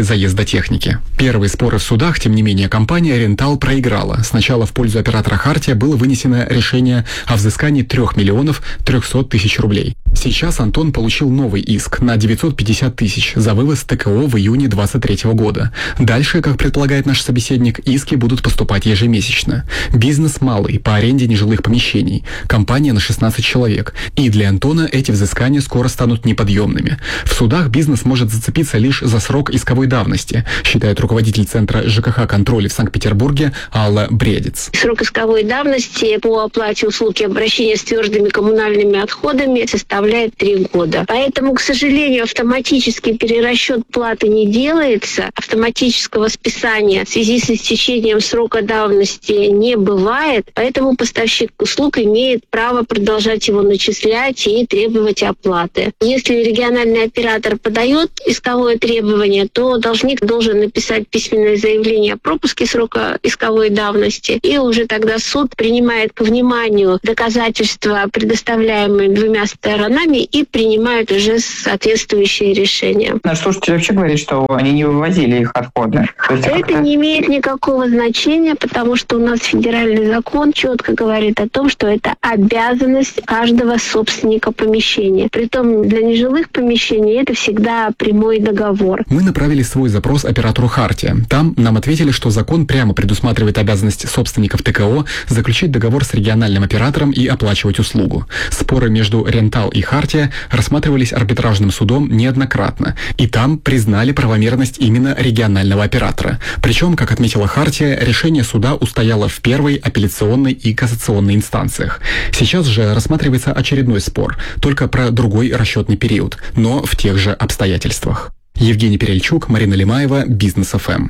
робототехники. Первые споры в судах, тем не менее, компания «Рентал» проиграла. Сначала в пользу оператора «Хартия» было вынесено решение о взыскании трех миллионов трехсот тысяч рублей. Сейчас Антон получил новый иск на девятьсот пятьдесят тысяч за вывоз ТКО в июне двадцать третьего года. Дальше, как предполагает наш собеседник, иски будут поступать ежемесячно. Бизнес малый, по аренде нежилых помещений. Компания на шестнадцать человек. И для Антона эти взыскания скоро станут неподъемными. В судах бизнес может зацепиться лишь за срок исковой давности, считает руководитель Центра ЖКХ контроля в Санкт-Петербурге Алла Бредец. Срок исковой давности по оплате услуг и обращения с твердыми коммунальными отходами составляет три года. Поэтому, к сожалению, автоматический перерасчет платы не делается, автоматического списания в связи с истечением срока давности не бывает, поэтому поставщик услуг имеет право продолжать его начислять и требовать оплаты. Если региональный оператор подает исковое требование, то должник должен написать письменное заявление о пропуске срока исковой давности, и уже тогда суд принимает к вниманию доказательства, предоставляемые двумя сторонами, и принимают уже соответствующие решения. Наш слушатель вообще говорит, что они не вывозили их отходы. Это не имеет никакого значения, потому что у нас федеральный закон четко говорит о том, что это обязанность каждого собственника помещения. Притом для нежилых помещений это всегда прямой договор. Мы направили свой запрос оператору «Хартия». Там нам ответили, что закон прямо предусматривает обязанность собственников ТКО заключить договор с региональным оператором и оплачивать услугу. Споры между «Рентал» и «Хартия» рассматривались арбитражным судом неоднократно, и там признали правомерность именно регионального оператора. Причем, как отметила «Хартия», решение суда устояло в первой, апелляционной и кассационной инстанциях. Сейчас же рассматривается очередной спор, только про другой расчетный период, но в тех же обстоятельствах. Евгений Перельчук, Марина Лимаева, Бизнес эф эм.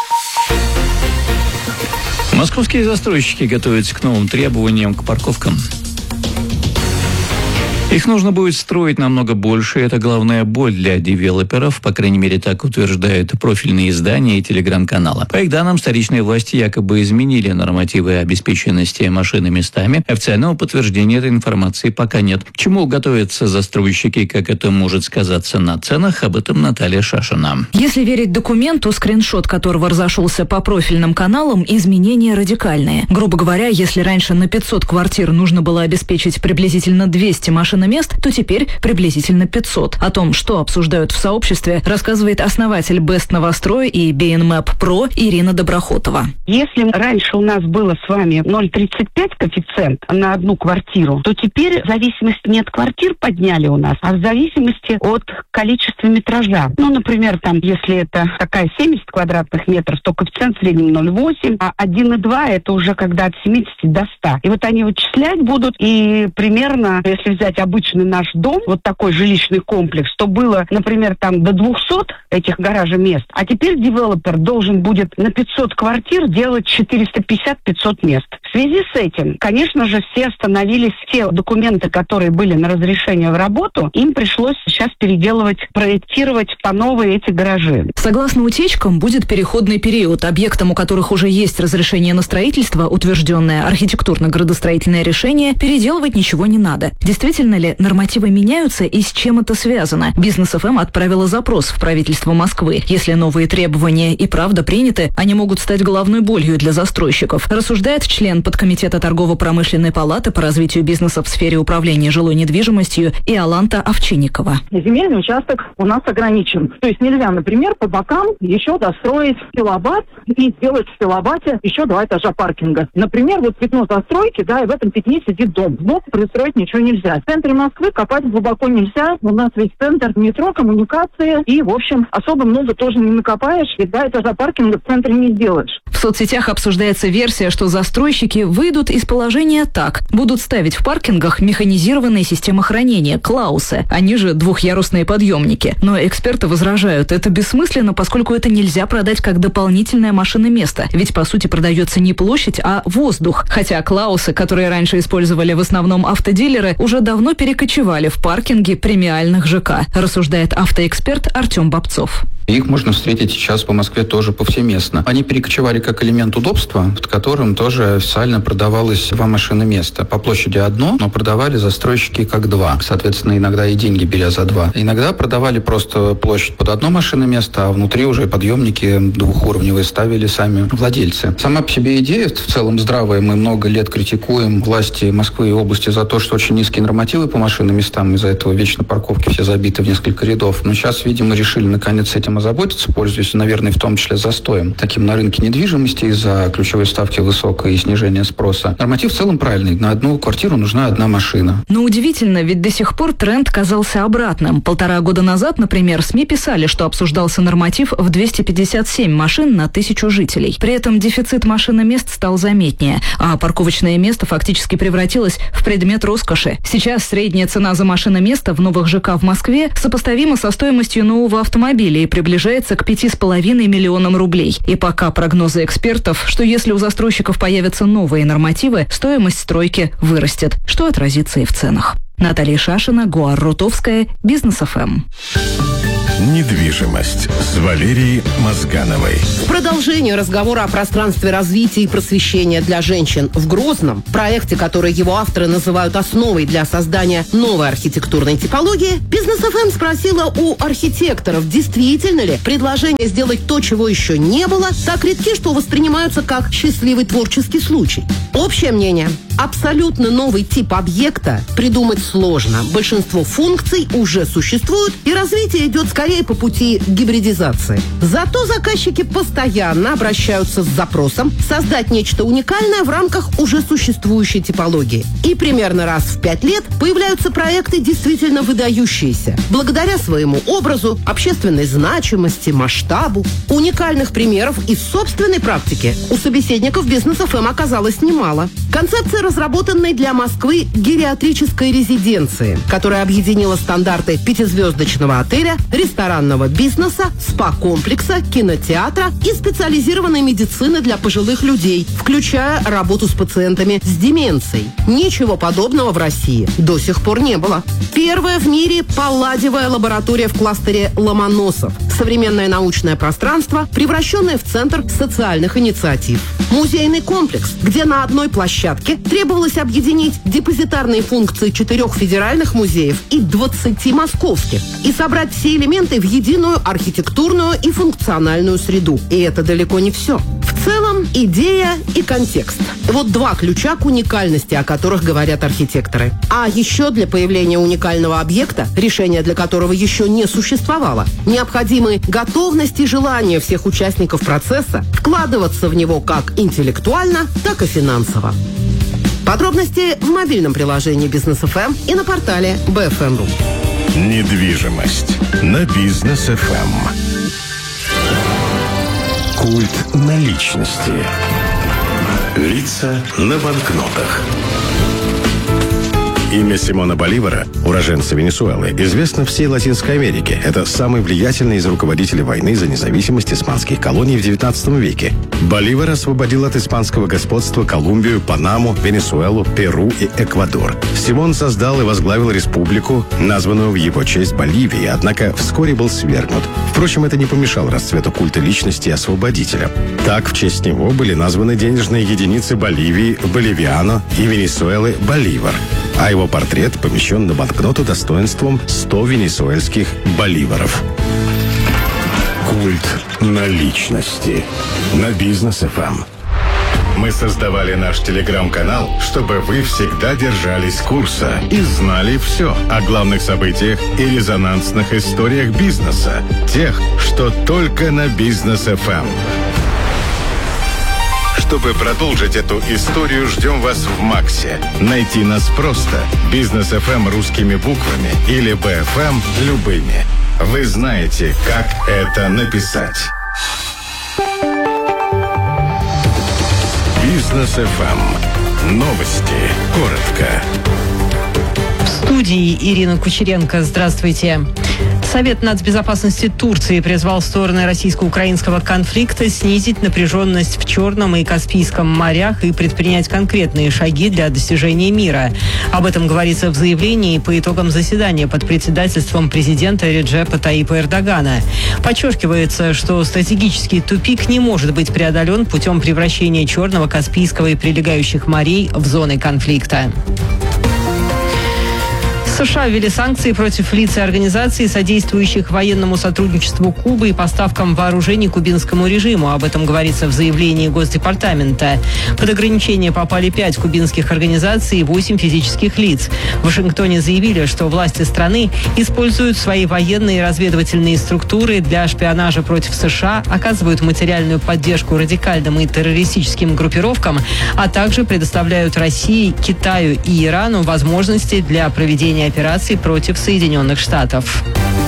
Московские застройщики готовятся к новым требованиям к парковкам. Их нужно будет строить намного больше, и это главная боль для девелоперов, по крайней мере, так утверждают профильные издания и телеграм-каналы. По их данным, столичные власти якобы изменили нормативы обеспеченности машиноместами. Официального подтверждения этой информации пока нет. К чему готовятся застройщики и как это может сказаться на ценах, об этом Наталья Шашина. Если верить документу, скриншот которого разошелся по профильным каналам, изменения радикальные. Грубо говоря, если раньше на пятьсот квартир нужно было обеспечить приблизительно двести машин мест, то теперь приблизительно пятьсот. О том, что обсуждают в сообществе, рассказывает основатель Best Новострой и би эн мэп про Ирина Доброхотова. Если раньше у нас было с вами ноль целых тридцать пять коэффициент на одну квартиру, то теперь в зависимости не от квартир подняли у нас, а в зависимости от количества метража. Ну, например, там, если это такая семьдесят квадратных метров, то коэффициент в среднем ноль целых восемь, а один целых два это уже когда от семидесяти до ста. И вот они вычислять будут, и примерно, если взять обычный наш дом, вот такой жилищный комплекс, то было, например, там до двухсот этих гаражей мест, а теперь девелопер должен будет на пятьсот квартир делать четыреста пятьдесят - пятьсот мест. В связи с этим, конечно же, все остановились, все документы, которые были на разрешение в работу, им пришлось сейчас переделывать, проектировать по новой эти гаражи. Согласно утечкам, будет переходный период. Объектам, у которых уже есть разрешение на строительство, утвержденное архитектурно-градостроительное решение, переделывать ничего не надо. Действительно ли нормативы меняются и с чем это связано? Бизнес эф эм отправила запрос в правительство Москвы. Если новые требования и правда приняты, они могут стать головной болью для застройщиков, рассуждает член подкомитета торгово-промышленной палаты по развитию бизнеса в сфере управления жилой недвижимостью Иоланта Овчинникова. Земельный участок у нас ограничен. То есть нельзя, например, по бокам еще достроить киловатт и сделать в киловатте еще два этажа паркинга. Например, вот пятно застройки, да, и в этом пятне сидит дом. Сбоку пристроить ничего нельзя. В центре Москвы копать глубоко нельзя. У нас весь центр метро, коммуникации. И, в общем, особо много тоже не накопаешь. И два этажа паркинга в центре не сделаешь. В соцсетях обсуждается версия, что застройщики выйдут из положения так. Будут ставить в паркингах механизированные системы хранения, клаусы. Они же двухъярусные подъемники. Но эксперты возражают, это бессмысленно, поскольку это нельзя продать как дополнительное машиноместо. Ведь, по сути, продается не площадь, а воздух. Хотя клаусы, которые раньше использовали в основном автодилеры, уже давно перекочевали в паркинги премиальных ЖК, рассуждает автоэксперт Артем Бобцов. И их можно встретить сейчас по Москве тоже повсеместно. Они перекочевали как элемент удобства, под которым тоже официально продавалось два машины места. По площади одно, но продавали застройщики как два. Соответственно, иногда и деньги беря за два. Иногда продавали просто площадь под одно машиноместо, а внутри уже подъемники двухуровневые ставили сами владельцы. Сама по себе идея в целом здравая. Мы много лет критикуем власти Москвы и области за то, что очень низкие нормативы по машиноместам. Из-за этого вечно парковки все забиты в несколько рядов. Но сейчас, видимо, решили наконец с этим озаботиться, пользуясь, наверное, в том числе застоем таким на рынке недвижимости из-за ключевой ставки высокой и снижения спроса. Норматив в целом правильный. На одну квартиру нужна одна машина. Но удивительно, ведь до сих пор тренд казался обратным. Полтора года назад, например, СМИ писали, что обсуждался норматив в двести пятьдесят семь машин на тысячу жителей. При этом дефицит машиномест стал заметнее, а парковочное место фактически превратилось в предмет роскоши. Сейчас средняя цена за машиноместо в новых ЖК в Москве сопоставима со стоимостью нового автомобиля и приближается к пяти с половиной миллионам рублей. И пока прогнозы экспертов, что если у застройщиков появятся новые нормативы, стоимость стройки вырастет, что отразится и в ценах. Наталья Шашина, Гуар Рутовская, Бизнес эф эм. Недвижимость с Валерией Мозгановой. В продолжение разговора о пространстве развития и просвещения для женщин в Грозном, проекте, который его авторы называют основой для создания новой архитектурной типологии, Бизнес эф эм спросила у архитекторов, действительно ли предложение сделать то, чего еще не было, так редки, что воспринимаются как счастливый творческий случай. Общее мнение: абсолютно новый тип объекта придумать сложно. Большинство функций уже существуют, и развитие идет скорее по пути гибридизации. Зато заказчики постоянно обращаются с запросом создать нечто уникальное в рамках уже существующей типологии. И примерно раз в пять лет появляются проекты действительно выдающиеся. Благодаря своему образу, общественной значимости, масштабу. Уникальных примеров из собственной практики у собеседников Бизнес эф эм оказалось немало. Концепция, разработанной для Москвы гериатрической резиденции, которая объединила стандарты пятизвездочного отеля, ресторанного бизнеса, спа-комплекса, кинотеатра и специализированной медицины для пожилых людей, включая работу с пациентами с деменцией. Ничего подобного в России до сих пор не было. Первая в мире палладиевая лаборатория в кластере Ломоносов. Современное научное пространство, превращенное в центр социальных инициатив. Музейный комплекс, где на одной площадке требовалось объединить депозитарные функции четырех федеральных музеев и двадцати московских и собрать все элементы в единую архитектурную и функциональную среду. И это далеко не все. В целом, идея и контекст. Вот два ключа к уникальности, о которых говорят архитекторы. А еще для появления уникального объекта, решение для которого еще не существовало, необходимы готовность и желание всех участников процесса вкладываться в него как интеллектуально, так и финансово. Подробности в мобильном приложении Бизнес эф эм и на портале би эф эм точка ру. Недвижимость на Бизнес эф эм. Культ наличности. Лица на банкнотах. Имя Симона Боливара, уроженца Венесуэлы, известно всей Латинской Америке. Это самый влиятельный из руководителей войны за независимость испанских колоний в девятнадцатом веке. Боливар освободил от испанского господства Колумбию, Панаму, Венесуэлу, Перу и Эквадор. Симон создал и возглавил республику, названную в его честь Боливией, однако вскоре был свергнут. Впрочем, это не помешало расцвету культа личности освободителя. Так, в честь него были названы денежные единицы Боливии Боливиано и Венесуэлы Боливар, а его портрет помещен на банкноту достоинством сто венесуэльских боливаров. Культ наличности на Бизнес эф эм. Мы создавали наш телеграм-канал, чтобы вы всегда держались курса и знали все о главных событиях и резонансных историях бизнеса. Тех, что только на Бизнес эф эм. Чтобы продолжить эту историю, ждем вас в Максе. Найти нас просто. Бизнес эф эм русскими буквами или би эф эм любыми. Вы знаете, как это написать. Бизнес эф эм. Новости. Коротко. В студии Ирина Кучеренко. Здравствуйте. Совет нацбезопасности Турции призвал стороны российско-украинского конфликта снизить напряженность в Черном и Каспийском морях и предпринять конкретные шаги для достижения мира. Об этом говорится в заявлении по итогам заседания под председательством президента Реджепа Таипа Эрдогана. Подчеркивается, что стратегический тупик не может быть преодолен путем превращения Черного, Каспийского и прилегающих морей в зоны конфликта. США ввели санкции против лиц и организаций, содействующих военному сотрудничеству Кубы и поставкам вооружений кубинскому режиму. Об этом говорится в заявлении Госдепартамента. Под ограничение попали пять кубинских организаций и восемь физических лиц. В Вашингтоне заявили, что власти страны используют свои военные и разведывательные структуры для шпионажа против США, оказывают материальную поддержку радикальным и террористическим группировкам, а также предоставляют России, Китаю и Ирану возможности для проведения операций против Соединенных Штатов.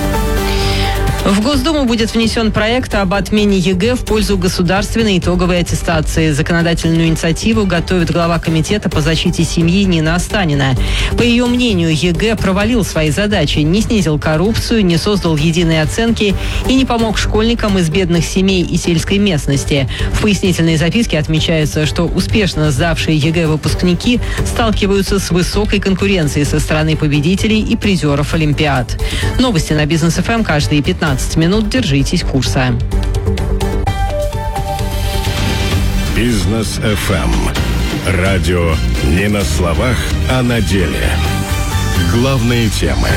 В Госдуму будет внесен проект об отмене ЕГЭ в пользу государственной итоговой аттестации. Законодательную инициативу готовит глава комитета по защите семьи Нина Останина. По ее мнению, ЕГЭ провалил свои задачи, не снизил коррупцию, не создал единой оценки и не помог школьникам из бедных семей и сельской местности. В пояснительной записке отмечается, что успешно сдавшие ЕГЭ выпускники сталкиваются с высокой конкуренцией со стороны победителей и призеров Олимпиад. Новости на Бизнес эф эм каждые пятнадцать минут. Держитесь курса. Бизнес эф эм. Радио не на словах, а на деле. Главные темы.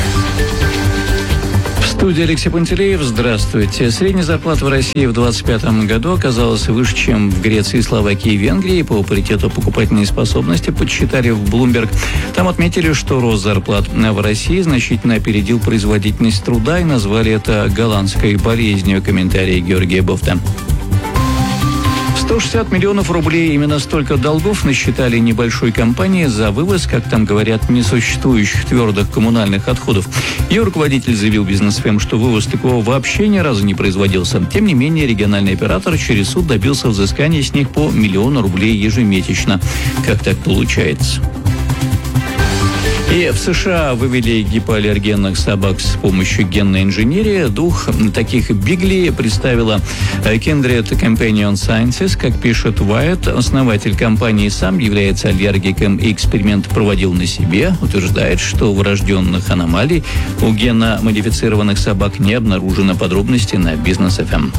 В студии Алексей Пантелеев. Здравствуйте. Средняя зарплата в России в двадцать пятом году оказалась выше, чем в Греции, Словакии и Венгрии. По паритету покупательной способности подсчитали в Bloomberg. Там отметили, что рост зарплат в России значительно опередил производительность труда и назвали это голландской болезнью. Комментарий Георгия Бофта. сто шестьдесят миллионов рублей. Именно столько долгов насчитали небольшой компании за вывоз, как там говорят, несуществующих твердых коммунальных отходов. Ее руководитель заявил Бизнес эф эм, что вывоз такого вообще ни разу не производился. Тем не менее, региональный оператор через суд добился взыскания с них по миллиону рублей ежемесячно. Как так получается? И в США вывели гипоаллергенных собак с помощью генной инженерии. Двух таких бигли представила Kindred Companion Sciences. Как пишет Wired, основатель компании сам является аллергиком и эксперимент проводил на себе. Утверждает, что врожденных аномалий у генно-модифицированных собак не обнаружено. Подробности на Бизнес эф эм.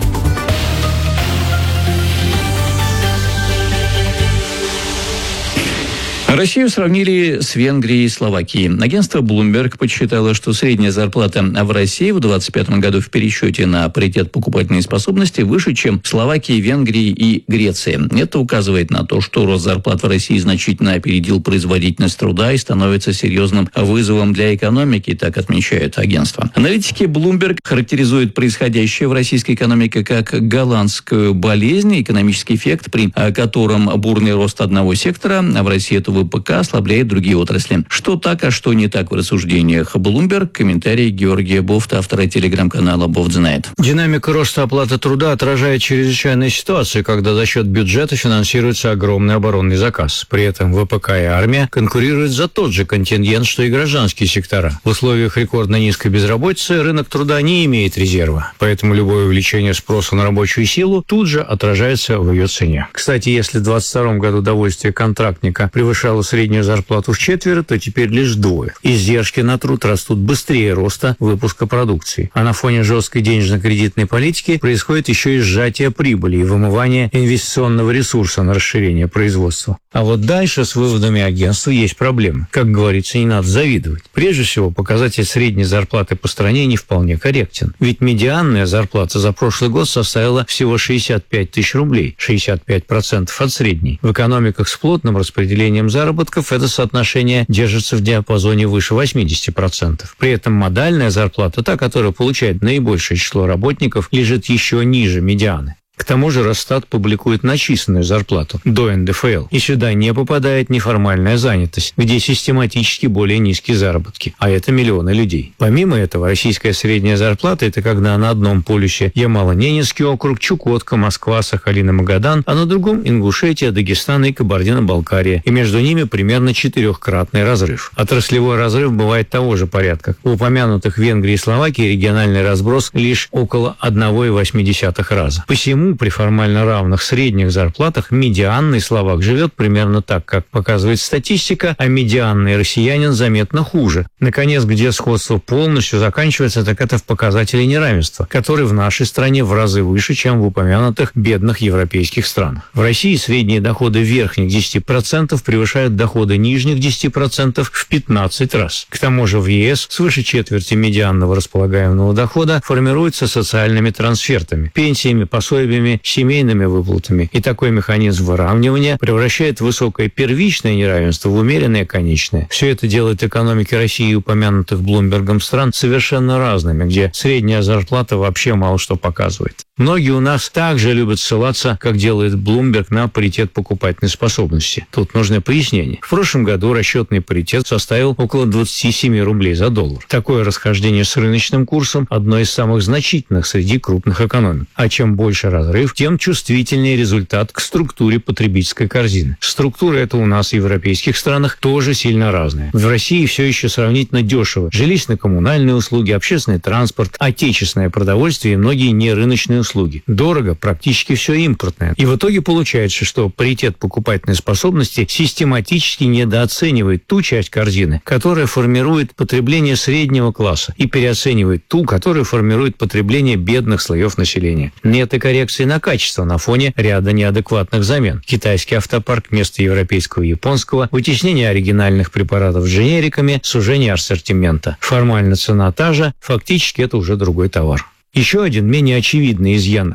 Россию сравнили с Венгрией и Словакией. Агентство Bloomberg подсчитало, что средняя зарплата в России в двадцать пятом году в пересчете на паритет покупательной способности выше, чем в Словакии, Венгрии и Греции. Это указывает на то, что рост зарплат в России значительно опередил производительность труда и становится серьезным вызовом для экономики, так отмечает агентство. Аналитики Bloomberg характеризуют происходящее в российской экономике как голландскую болезнь, экономический эффект, при котором бурный рост одного сектора, а в России это ВПК, ослабляет другие отрасли. Что так, а что не так в рассуждениях Bloomberg? Комментарий Георгия Бофта, автора телеграм-канала Бофт знает. Динамика роста оплаты труда отражает чрезвычайную ситуацию, когда за счет бюджета финансируется огромный оборонный заказ. При этом ВПК и армия конкурируют за тот же контингент, что и гражданские сектора. В условиях рекордно низкой безработицы рынок труда не имеет резерва, поэтому любое увеличение спроса на рабочую силу тут же отражается в ее цене. Кстати, если в двадцать втором году довольствие контрактника превышало среднюю зарплату в четверо, то теперь лишь вдвое. Издержки на труд растут быстрее роста выпуска продукции. А на фоне жесткой денежно-кредитной политики происходит еще и сжатие прибыли и вымывание инвестиционного ресурса на расширение производства. А вот дальше с выводами агентства есть проблемы. Как говорится, не надо завидовать. Прежде всего, показатель средней зарплаты по стране не вполне корректен. Ведь медианная зарплата за прошлый год составила всего шестьдесят пять тысяч рублей, шестьдесят пять процентов от средней. В экономиках с плотным распределением заработков это соотношение держится в диапазоне выше восемьдесят процентов. При этом модальная зарплата, та, которая получает наибольшее число работников, лежит еще ниже медианы. К К тому же Росстат публикует начисленную зарплату до эн дэ эф эл, и сюда не попадает неформальная занятость, где систематически более низкие заработки, а это миллионы людей. Помимо этого, российская средняя зарплата – это когда на одном полюсе Ямало-Ненецкий округ, Чукотка, Москва, Сахалин и Магадан, а на другом – Ингушетия, Дагестан и Кабардино-Балкария, и между ними примерно четырехкратный разрыв. Отраслевой разрыв бывает того же порядка. У упомянутых Венгрии и Словакии региональный разброс лишь около одна целая восемь десятых раза. Посему при формально равных средних зарплатах медианный словак живет примерно так, как показывает статистика, а медианный россиянин заметно хуже. Наконец, где сходство полностью заканчивается, так это в показателе неравенства, который в нашей стране в разы выше, чем в упомянутых бедных европейских странах. В России средние доходы верхних десяти процентов превышают доходы нижних десяти процентов в пятнадцать раз. К тому же в е эс свыше четверти медианного располагаемого дохода формируется социальными трансфертами, пенсиями, пособиями, семейными выплатами. И такой механизм выравнивания превращает высокое первичное неравенство в умеренное конечное. Все это делает экономики России и упомянутых Блумбергом стран совершенно разными, где средняя зарплата вообще мало что показывает. Многие у нас также любят ссылаться, как делает Блумберг, на паритет покупательной способности. Тут нужно пояснение. В прошлом году расчетный паритет составил около двадцать семь рублей за доллар. Такое расхождение с рыночным курсом – одно из самых значительных среди крупных экономик. А чем больше разрыв, тем чувствительнее результат к структуре потребительской корзины. Структура эта у нас в европейских странах тоже сильно разная. В России все еще сравнительно дешево. Жилищно-коммунальные услуги, общественный транспорт, отечественное продовольствие и многие нерыночные услуги. Дорого, практически все импортное. И в итоге получается, что паритет покупательной способности систематически недооценивает ту часть корзины, которая формирует потребление среднего класса, и переоценивает ту, которая формирует потребление бедных слоев населения. Нет и коррекции на качество на фоне ряда неадекватных замен. Китайский автопарк вместо европейского и японского, вытеснение оригинальных препаратов дженериками, сужение ассортимента. Формально цена та же, фактически это уже другой товар. Еще один менее очевидный изъян